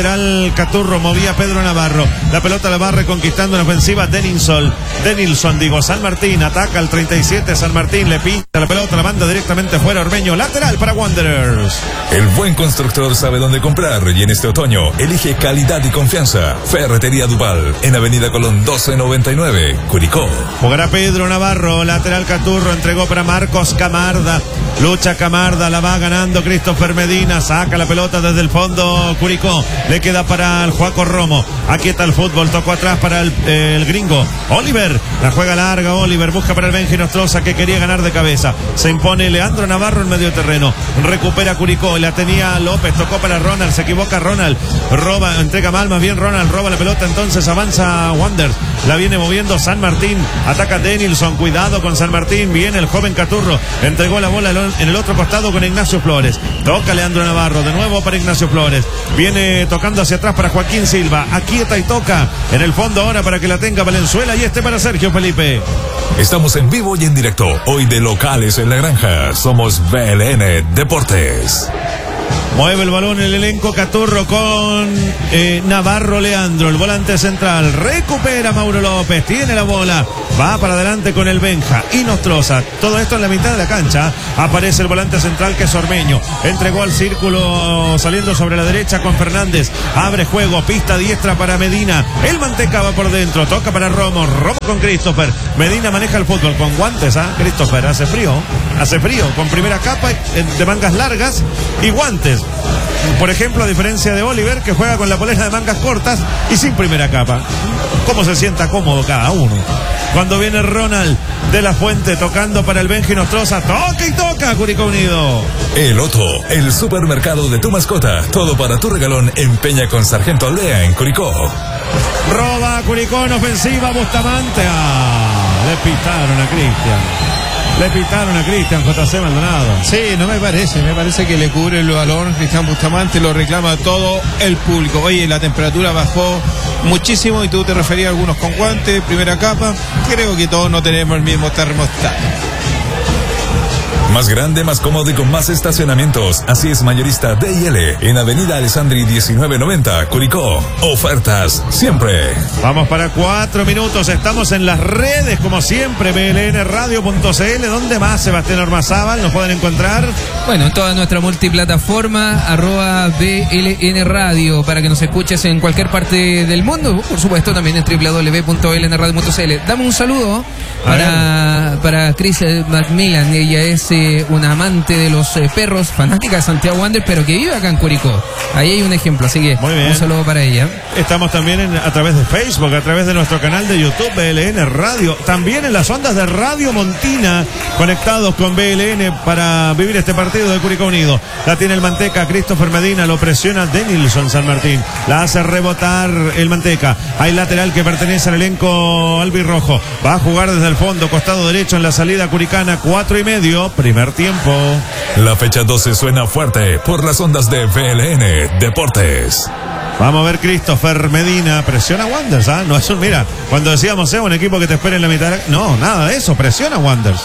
lateral Caturro, movía Pedro Navarro. La pelota la va reconquistando en ofensiva Denilson. Denilson, digo, San Martín ataca al treinta y siete. San Martín le pinta la pelota, la manda directamente fuera Ormeño. Lateral para Wanderers. El buen constructor sabe dónde comprar y en este otoño elige calidad y confianza. Ferretería Duval, en Avenida Colón doce noventa y nueve, Curicó. Jugará Pedro Navarro, lateral Caturro, entregó para Marcos Camarda. Lucha Camarda, la va ganando Christopher Medina, saca la pelota desde el fondo Curicó, le queda para el Juaco Romo, aquí está el fútbol, tocó atrás para el, eh, el gringo Oliver, la juega larga Oliver, busca para el Benji Nostroza que quería ganar de cabeza, se impone Leandro Navarro en medio terreno, recupera Curicó, la tenía López, tocó para Ronald, se equivoca Ronald, roba, entrega mal, más bien Ronald roba la pelota, entonces avanza Wanderers, la viene moviendo San Martín, ataca Denilson, cuidado con San Martín, viene el joven Caturro, entregó la bola en el otro costado con Ignacio Flores, toca Leandro Navarro, de nuevo para Ignacio Flores, viene tocando hacia atrás para Joaquín Silva, aquieta y toca, en el fondo ahora para que la tenga Valenzuela y este para Sergio Felipe. Estamos en vivo y en directo, hoy de locales en la granja, somos B L N Deportes. Mueve el balón el elenco Caturro con eh, Navarro Leandro, el volante central, recupera Mauro López, tiene la bola, va para adelante con el Benja y Nostroza, todo esto en la mitad de la cancha, aparece el volante central que es Ormeño, entregó al círculo saliendo sobre la derecha con Fernández, abre juego, pista diestra para Medina, el Manteca va por dentro, toca para Romo, Romo con Christopher, Medina maneja el fútbol con guantes, ¿ah? ¿eh? Christopher, hace frío, hace frío, con primera capa de mangas largas y guantes. Por ejemplo, a diferencia de Oliver, que juega con la polera de mangas cortas y sin primera capa. ¿Cómo se sienta cómodo cada uno? Cuando viene Ronald de la Fuente tocando para el Benji Nostroza, toca y toca Curicó Unido. El Otto, el supermercado de tu mascota, todo para tu regalón en Peña con Sargento Aldea en Curicó. Roba Curicó en ofensiva, Bustamante. Ah, le pitaron a Cristian. Le pitaron a Cristian J C Maldonado. Sí, no me parece, me parece que le cubre el balón Cristian Bustamante, lo reclama todo el público. Oye, la temperatura bajó muchísimo y tú te referías a algunos con guantes, primera capa. Creo que todos no tenemos el mismo termostato. Más grande, más cómodo y con más estacionamientos. Así es Mayorista D y L en Avenida Alessandri diecinueve noventa, Curicó. Ofertas siempre. Vamos para cuatro minutos. Estamos en las redes, como siempre, B L N radio punto c l. ¿Dónde más, Sebastián Ormazábal, nos pueden encontrar? Bueno, en toda nuestra multiplataforma, arroba B L N Radio, para que nos escuches en cualquier parte del mundo. Por supuesto, también en doble u doble u doble u punto b l n radio punto c l. Dame un saludo para, para Chris Macmillan. Ella es eh, una amante de los eh, perros, fanática de Santiago Wanderers, pero que vive acá en Curicó. Ahí hay un ejemplo, así que un saludo para ella. Estamos también en, a través de Facebook, a través de nuestro canal de YouTube, B L N Radio. También en las ondas de Radio Montina, conectados con B L N para vivir este partido de Curicó Unido. La tiene el Manteca, Christopher Medina, lo presiona Denilson San Martín. La hace rebotar el Manteca. Hay lateral que pertenece al elenco albirrojo. Va a jugar desde el fondo, costado derecho en la salida curicana, cuatro y medio, primer tiempo. La fecha doce suena fuerte por las ondas de B L N Deportes. Vamos a ver Christopher Medina, presiona a Wanderers, ¿ah? No es un, mira, cuando decíamos, ¿eh? Un equipo que te espera en la mitad de la... No, nada de eso, presiona a Wanderers.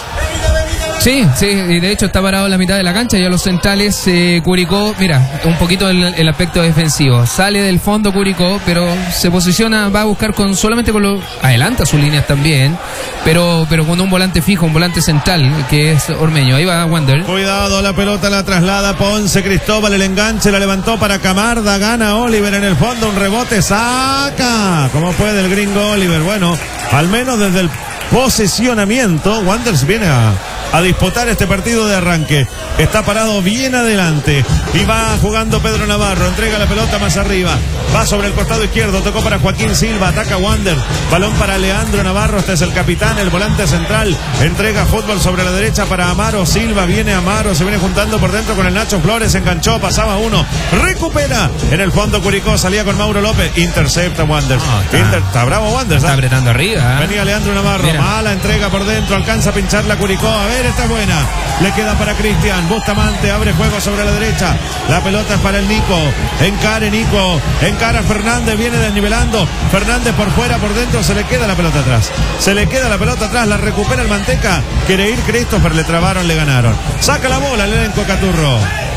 Sí, sí, y de hecho está parado en la mitad de la cancha, ya los centrales, eh, Curicó, mira, un poquito el, el aspecto defensivo, sale del fondo Curicó, pero se posiciona, va a buscar con solamente con lo, adelanta sus líneas también, pero pero con un volante fijo, un volante central, que es Ormeño, ahí va Wander. Cuidado, la pelota la traslada Ponce Cristóbal, el enganche la levantó para Camarda, gana Oliver en el fondo, un rebote, saca, como puede el gringo Oliver, bueno, al menos desde el posicionamiento, Wanderers viene a, a disputar este partido de arranque. Está parado bien adelante y va jugando Pedro Navarro, entrega la pelota más arriba, va sobre el costado izquierdo, tocó para Joaquín Silva, ataca Wanderers, balón para Leandro Navarro, este es el capitán, el volante central, entrega fútbol sobre la derecha para Amaro Silva, viene Amaro, se viene juntando por dentro con el Nacho Flores, enganchó, pasaba uno, recupera en el fondo Curicó, salía con Mauro López, intercepta Wanderers, no, está, Inter, está bravo Wanderers, está apretando arriba, ¿eh? Venía Leandro Navarro, mira. Mala entrega por dentro, alcanza a pinchar la Curicó, a ver, esta es buena, le queda para Cristian Bustamante, abre juego sobre la derecha, la pelota es para el Nico, encare Nico, encara Fernández, viene desnivelando, Fernández por fuera, por dentro, se le queda la pelota atrás, se le queda la pelota atrás, la recupera el Manteca, quiere ir Christopher, le trabaron, le ganaron, saca la bola el elenco Caturro.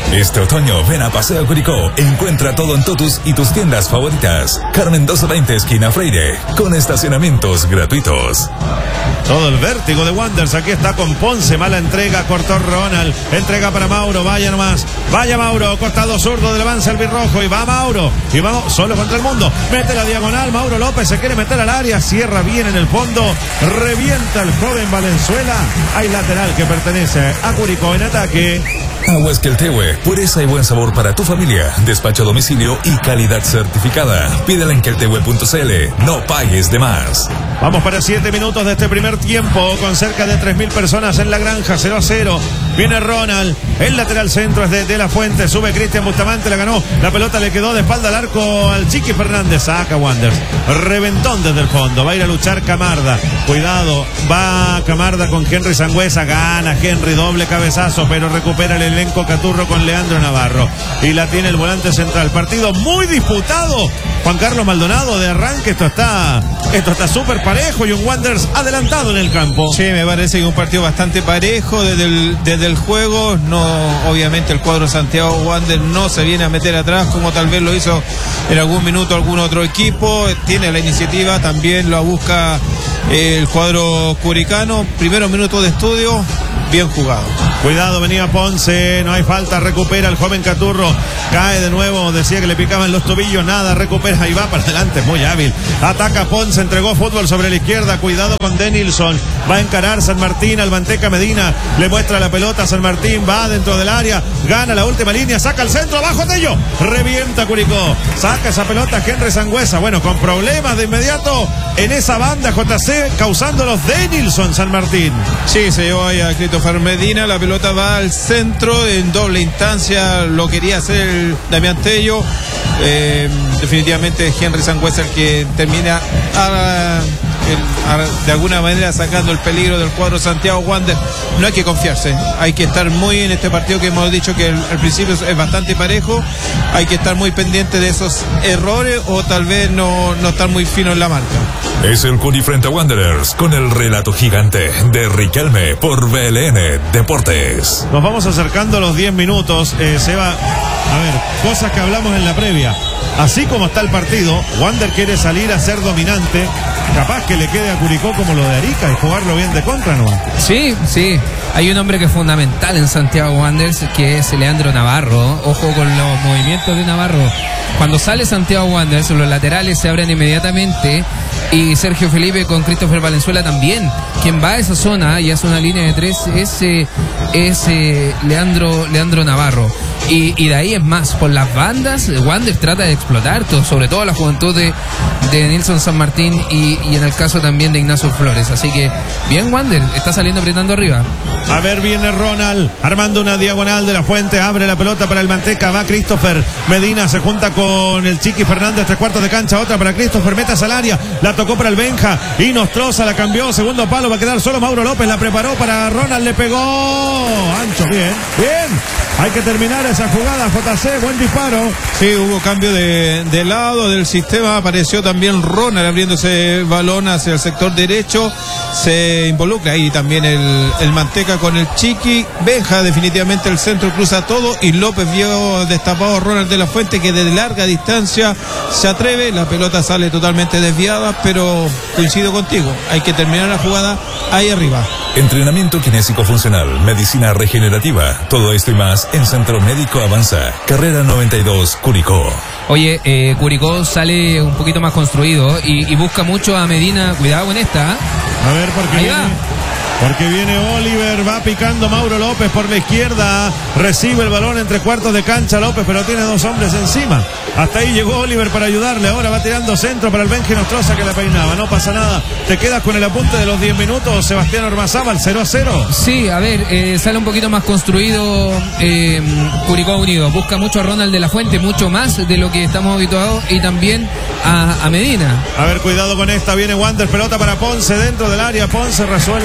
Este otoño ven a Paseo Curicó. Encuentra todo en Totus y tus tiendas favoritas. Carmen doce veinte, esquina Freire, con estacionamientos gratuitos. Todo el vértigo de Wanderers. Aquí está con Ponce. Mala entrega. Cortó Ronald. Entrega para Mauro. Vaya nomás. Vaya Mauro. Costado zurdo del avance albirrojo. Y va Mauro. Y vamos solo contra el mundo. Mete la diagonal. Mauro López se quiere meter al área. Cierra bien en el fondo. Revienta el joven Valenzuela. Hay lateral que pertenece a Curicó en ataque. Aguas Queltehue, pureza y buen sabor para tu familia. Despacho a domicilio y calidad certificada. Pídela en queltehue punto c l. No pagues de más. Vamos para siete minutos de este primer tiempo con cerca de tres mil personas en la granja. Cero a cero. Viene Ronald. El lateral centro es de, de la Fuente. Sube Cristian Bustamante. La ganó. La pelota le quedó de espalda al arco al Chiqui Fernández. Saca Wanderers. Reventón desde el fondo. Va a ir a luchar Camarda. Cuidado. Va Camarda con Henry Sangüesa. Gana Henry. Doble cabezazo. Pero recupera el elenco Caturro con Leandro Navarro. Y la tiene el volante central. Partido muy disputado. Juan Carlos Maldonado de arranque. Esto está esto está súper parejo y un Wanderers adelantado en el campo. Sí, me parece que un partido bastante parejo desde el, desde el juego. No, obviamente el cuadro Santiago Wanderers no se viene a meter atrás como tal vez lo hizo en algún minuto algún otro equipo. Tiene la iniciativa, también lo busca el cuadro curicano. Primeros minutos de estudio, bien jugado. Cuidado, venía Ponce, no hay falta, recupera el joven Caturro, cae de nuevo, decía que le picaban los tobillos, nada, recupera y va para adelante, muy hábil. Ataca Ponce, entregó fútbol sobre la izquierda, cuidado con Denilson, va a encarar San Martín, al Manteca Medina, le muestra la pelota a San Martín, va dentro del área, gana la última línea, saca el centro, abajo de ello, revienta Curicó, saca esa pelota Henry Sangüesa, bueno, con problemas de inmediato en esa banda J C, causando los Denilson San Martín. Sí, se llevó ahí a Christopher Medina, la pelota va al centro, en doble instancia lo quería hacer el Damián Tello, eh, definitivamente Henry Sangüesa el que termina a, el, a, de alguna manera sacando el peligro del cuadro Santiago Wanderers. No hay que confiarse, hay que estar muy en este partido que hemos dicho que el, al principio es bastante parejo, hay que estar muy pendiente de esos errores o tal vez no, no estar muy fino en la marca. Es el Curi frente a Wanderers con el relato gigante de Riquelme por B L N Deportes. Nos vamos acercando a los diez minutos, eh, Seba. A ver, cosas que hablamos en la previa. Así como está el partido, Wander quiere salir a ser dominante. Capaz que le quede a Curicó como lo de Arica y jugarlo bien de contra, ¿no? Sí, sí. Hay un hombre que es fundamental en Santiago Wanderers, que es Leandro Navarro. Ojo con los movimientos de Navarro. Cuando sale Santiago Wanderers, los laterales se abren inmediatamente. Y Sergio Felipe con Christopher Valenzuela también. Quien va a esa zona y hace una línea de tres es, eh, es eh, Leandro, Leandro Navarro. Y, y de ahí es más, por las bandas, Wanderers trata de explotar, todo, sobre todo la juventud de, de Nilson San Martín y, y en el caso también de Ignacio Flores. Así que bien Wanderers, está saliendo apretando arriba. A ver, viene Ronald, armando una diagonal de la Fuente, abre la pelota para el Manteca, va Christopher Medina, se junta con el Chiqui Fernández, tres cuartos de cancha, otra para Christopher, metas al área, la tocó para el Benja, y Nostroza la cambió, segundo palo, va a quedar solo Mauro López, la preparó para Ronald, le pegó, ancho, bien, bien, hay que terminar esa jugada, J C, buen disparo. Sí, hubo cambio de, de lado del sistema, apareció también Ronald abriéndose balón hacia el sector derecho, se involucra ahí también el, el Manteca con el Chiqui, Benja definitivamente el centro cruza todo y López vio destapado a Ronald de la Fuente que desde larga distancia se atreve, la pelota sale totalmente desviada, pero coincido contigo, hay que terminar la jugada ahí arriba. Entrenamiento kinésico funcional, medicina regenerativa, todo esto y más en Centro Médico Avanza, carrera noventa y dos, Curicó. Oye, eh, Curicó sale un poquito más construido y, y busca mucho a Medina, cuidado en esta. A ver, porque viene, porque viene Oliver, va picando Mauro López por la izquierda, recibe el balón entre cuartos de cancha López, pero tiene dos hombres encima. Hasta ahí llegó Oliver para ayudarle, ahora va tirando centro para el Benji Nostroza que la peinaba, no pasa nada. ¿Te quedas con el apunte de los diez minutos, Sebastián Ormazábal, cero a cero? Sí, a ver, eh, sale un poquito más construido eh, Curicó Unido, busca mucho a Ronald de la Fuente, mucho más de lo que estamos habituados, y también a, a Medina. A ver, cuidado con esta, viene Wander, pelota para Ponce dentro del área, Ponce resuelve bien,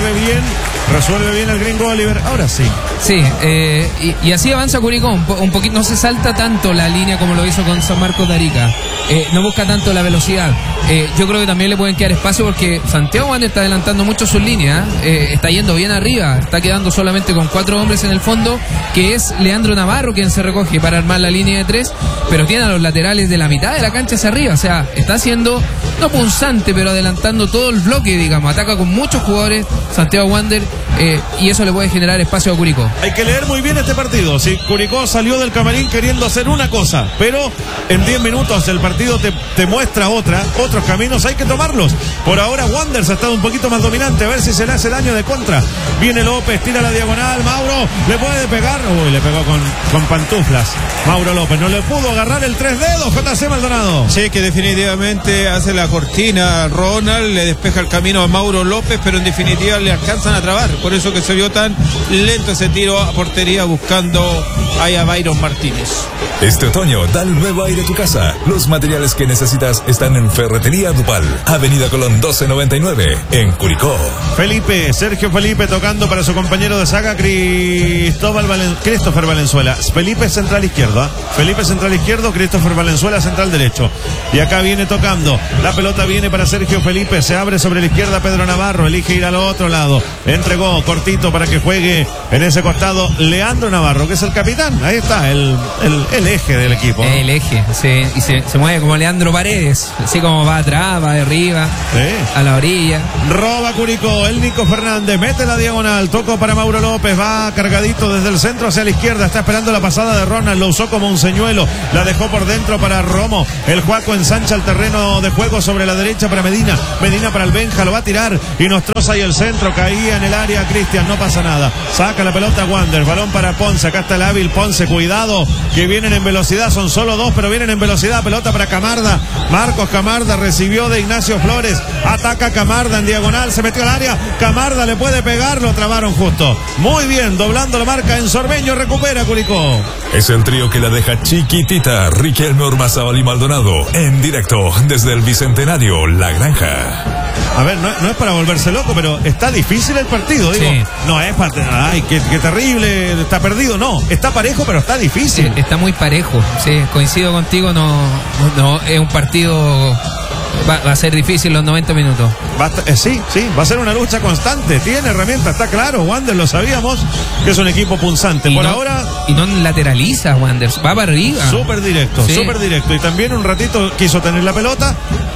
resuelve bien el gringo Oliver, ahora sí. Sí, eh, y, y así avanza Curicó, un, po, un poquito, no se salta tanto la línea como lo hizo con San Marcos de Arica, eh, no busca tanto la velocidad. Eh, yo creo que también le pueden quedar espacio porque Santiago Wander está adelantando mucho sus líneas, eh, está yendo bien arriba, está quedando solamente con cuatro hombres en el fondo, que es Leandro Navarro quien se recoge para armar la línea de tres, pero tiene a los laterales de la mitad de la cancha hacia arriba, o sea, está haciendo, no punzante, pero adelantando todo el bloque, digamos, ataca con muchos jugadores Santiago Wander, eh, y eso le puede generar espacio a Curicó. Hay que leer muy bien este partido. Si Curicó salió del camarín queriendo hacer una cosa, pero en diez minutos el partido te, te muestra otra, otros caminos, hay que tomarlos. Por ahora Wanderers ha estado un poquito más dominante, a ver si se le hace daño de contra. Viene López, tira la diagonal, Mauro, le puede pegar, uy, le pegó con, con pantuflas. Mauro López, no le pudo agarrar el tres dedos, J C Maldonado. Sí, que definitivamente hace la cortina Ronald, le despeja el camino a Mauro López, pero en definitiva le alcanzan a trabar, por eso que se vio tan lento ese tiro a portería buscando ahí a Byron Martínez. Este otoño, dale un nuevo aire a tu casa. Los materiales que necesitas están en Ferretería Dupal, Avenida Colón doce noventa y nueve, en Curicó. Felipe, Sergio Felipe tocando para su compañero de saga, Cristóbal Valen... Christopher Valenzuela. Felipe central izquierdo, ¿eh? Felipe central izquierdo, Christopher Valenzuela central derecho. Y acá viene tocando, la pelota viene para Sergio Felipe, se abre sobre la izquierda Pedro Navarro, elige ir al otro lado, entregó cortito para que juegue en ese costado Leandro Navarro, que es el capitán, ahí está, el, el, el eje del equipo, ¿no? El eje, sí, y se, se mueve como Leandro Paredes, así como va atrás, va de arriba, sí, a la orilla. Roba Curicó, el Nico Fernández, mete la diagonal, tocó para Mauro López, va cargadito desde el centro hacia la izquierda, está esperando la pasada de Ronald, lo usó como un señuelo, la dejó por dentro para Romo, el Juaco ensancha el terreno de juego sobre la derecha para Medina, Medina para el Benja, lo va a tirar y nos troza ahí el centro, caía en el área Cristian, no pasa nada, saca la pelota Wander, balón para Ponce, acá está el hábil Ponce, cuidado que vienen en velocidad, son solo dos pero vienen en velocidad, pelota para Camarda, Marcos Camarda recibió de Ignacio Flores, ataca Camarda en diagonal, se metió al área, Camarda le puede pegar, lo trabaron justo, muy bien, doblando la marca en Sorbeño, recupera Curicó. Es el trío que la deja chiquitita, Riquelme Ormazábal y Maldonado, en directo desde el Bicentenario La Granja. A ver, no, no es para volverse loco, pero está difícil el partido, digo. Sí. No es para... Ay, qué, qué terrible, está perdido. No, está parejo, pero está difícil. Sí, está muy parejo, sí, coincido contigo, no, no es un partido... Va, va a ser difícil los noventa minutos. Va a, eh, sí, sí, va a ser una lucha constante. Tiene herramientas, está claro. Wander lo sabíamos que es un equipo punzante. Y Por no, ahora. Y no lateraliza Wander, va para arriba. Súper directo, sí. súper directo. Y también un ratito quiso tener la pelota.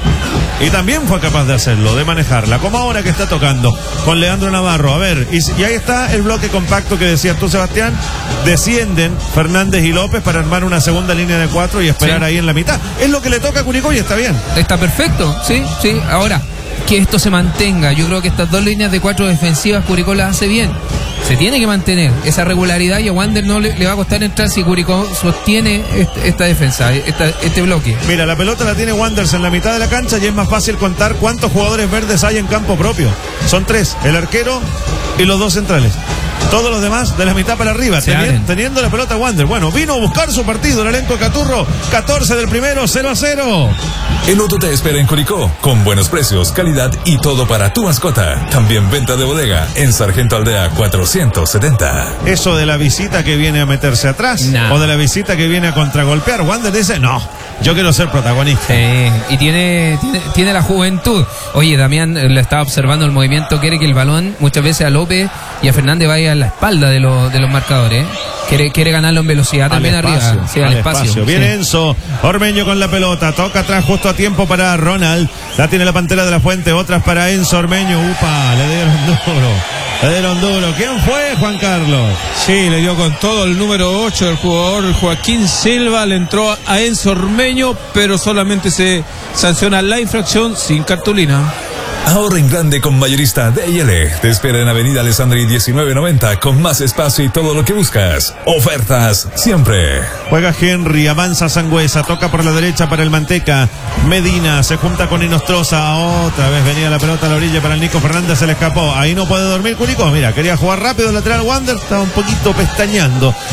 Y también fue capaz de hacerlo, de manejarla, como ahora que está tocando con Leandro Navarro. A ver, y, y ahí está el bloque compacto que decías tú, Sebastián. Descienden Fernández y López para armar una segunda línea de cuatro y esperar sí. ahí en la mitad. Es lo que le toca a Curicó y está bien. Está perfecto, sí, sí. Ahora, que esto se mantenga. Yo creo que estas dos líneas de cuatro defensivas Curicó las hace bien. Se tiene que mantener esa regularidad y a Wander no le, le va a costar entrar si Curicó sostiene este, esta defensa, esta, este bloque. Mira, la pelota la tiene Wanderers en la mitad de la cancha y es más fácil contar cuántos jugadores verdes hay en campo propio. Son tres, el arquero y los dos centrales. Todos los demás de la mitad para arriba, teni- teniendo la pelota Wander. Bueno, vino a buscar su partido el elenco Caturro, catorce del primero, cero a cero. El Otto te espera en Curicó, con buenos precios, calidad y todo para tu mascota. También venta de bodega en Sargento Aldea cuatrocientos setenta. Eso de la visita que viene a meterse atrás, no. o de la visita que viene a contragolpear, Wander dice, no, yo quiero ser protagonista. Sí, y tiene, tiene, tiene la juventud. Oye, Damián le estaba observando el movimiento, quiere que el balón muchas veces a López y a Fernández vaya a la espalda de, lo, de los marcadores. Quiere, quiere ganarlo en velocidad también al espacio, arriba. Sí, al, al espacio. espacio. Viene sí. Enzo Ormeño con la pelota. Toca atrás justo a tiempo para Ronald. La tiene la Pantera de la Fuente. Otras para Enzo Ormeño. Upa, le dieron duro. Le dieron duro. ¿Quién fue, Juan Carlos? Sí, le dio con todo el número ocho del jugador Joaquín Silva. Le entró a Enzo Ormeño, pero solamente se sanciona la infracción sin cartulina. Ahorra en grande con Mayorista D y L. Te espera en Avenida Alessandri diecinueve noventa con más espacio y todo lo que buscas. Ofertas siempre. Juega Henry, avanza Sangüesa, toca por la derecha para el Manteca. Medina se junta con Inostroza. Otra vez venía la pelota a la orilla para el Nico Fernández, se le escapó. Ahí no puede dormir Curicó. Mira, quería jugar rápido el lateral Wander, estaba un poquito pestañeando.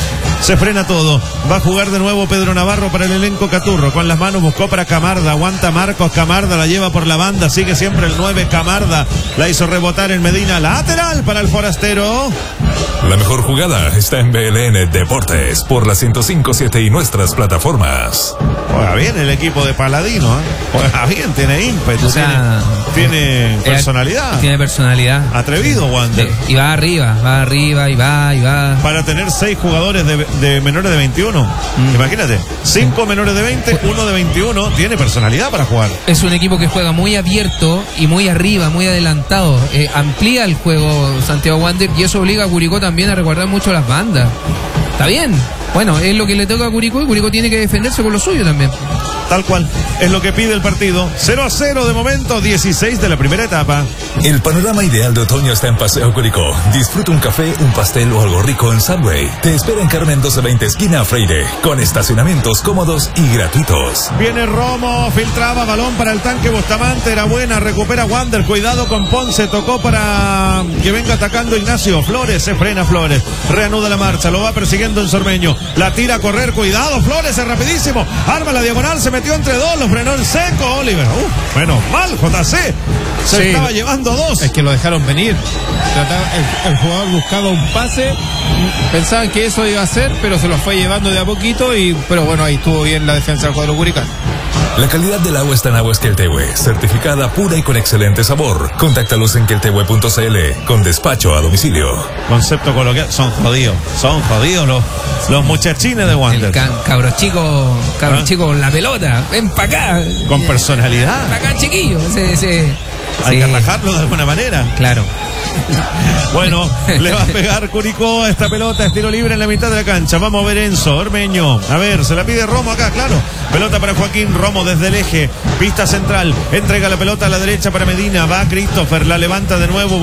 Se frena todo. Va a jugar de nuevo Pedro Navarro para el elenco Caturro. Con las manos buscó para Camarda. Aguanta Marcos Camarda. La lleva por la banda. Sigue siempre el nueve Camarda. La hizo rebotar en Medina. Lateral para el forastero. La mejor jugada está en B L N Deportes por la ciento cinco punto siete y nuestras plataformas. Juega bien el equipo de Paladino, ¿eh? Juega bien, tiene ímpetu, O sea, tiene, tiene personalidad. Tiene personalidad. Atrevido, Wander. Sí, y va arriba, va arriba, y va, y va. Para tener seis jugadores de, de menores de veintiuno. Mm. Imagínate, cinco menores de veinte, uno de veintiuno. Tiene personalidad para jugar. Es un equipo que juega muy abierto y muy arriba, muy adelantado. Eh, amplía el juego Santiago Wander y eso obliga a Curicó también a recordar mucho las bandas. Está bien. Bueno, es lo que le toca a Curicó y Curicó tiene que defenderse con lo suyo también. Tal cual, es lo que pide el partido. cero a cero de momento, dieciséis de la primera etapa. El panorama ideal de otoño está en Paseo Curicó. Disfruta un café, un pastel o algo rico en Subway. Te espera en Carmen doce veinte esquina Freire, con estacionamientos cómodos y gratuitos. Viene Romo, filtraba balón para el tanque Bustamante, era buena, recupera Wander, cuidado con Ponce, tocó para que venga atacando Ignacio Flores, se frena Flores, reanuda la marcha, lo va persiguiendo en Sormeño, la tira a correr, cuidado Flores, es rapidísimo, arma la diagonal, se metió entre dos, lo frenó en seco Oliver. Uh, menos mal, J C. Se sí, estaba llevando dos. Es que lo dejaron venir. El, el jugador buscaba un pase. Pensaban que eso iba a ser, pero se lo fue llevando de a poquito. Y, pero bueno, ahí estuvo bien la defensa del cuadro curicano. La calidad del agua está en Aguas Queltehue, certificada pura y con excelente sabor. Contáctalos en queltehue punto c l con despacho a domicilio. Concepto coloquial, son jodidos, son jodidos los, los muchachines de Wander. Ca cabros chicos, cabros ¿Ah? chicos con la pelota, ven para acá. Con personalidad. Para acá, chiquillo. Sí, sí. Hay sí. que atajarlo de alguna manera. Claro. Bueno, le va a pegar Curicó a esta pelota, estilo libre en la mitad de la cancha. Vamos a ver Enzo, Ormeño. A ver, se la pide Romo acá, claro. Pelota para Joaquín Romo desde el eje. Pista central. Entrega la pelota a la derecha para Medina. Va Christopher, la levanta de nuevo.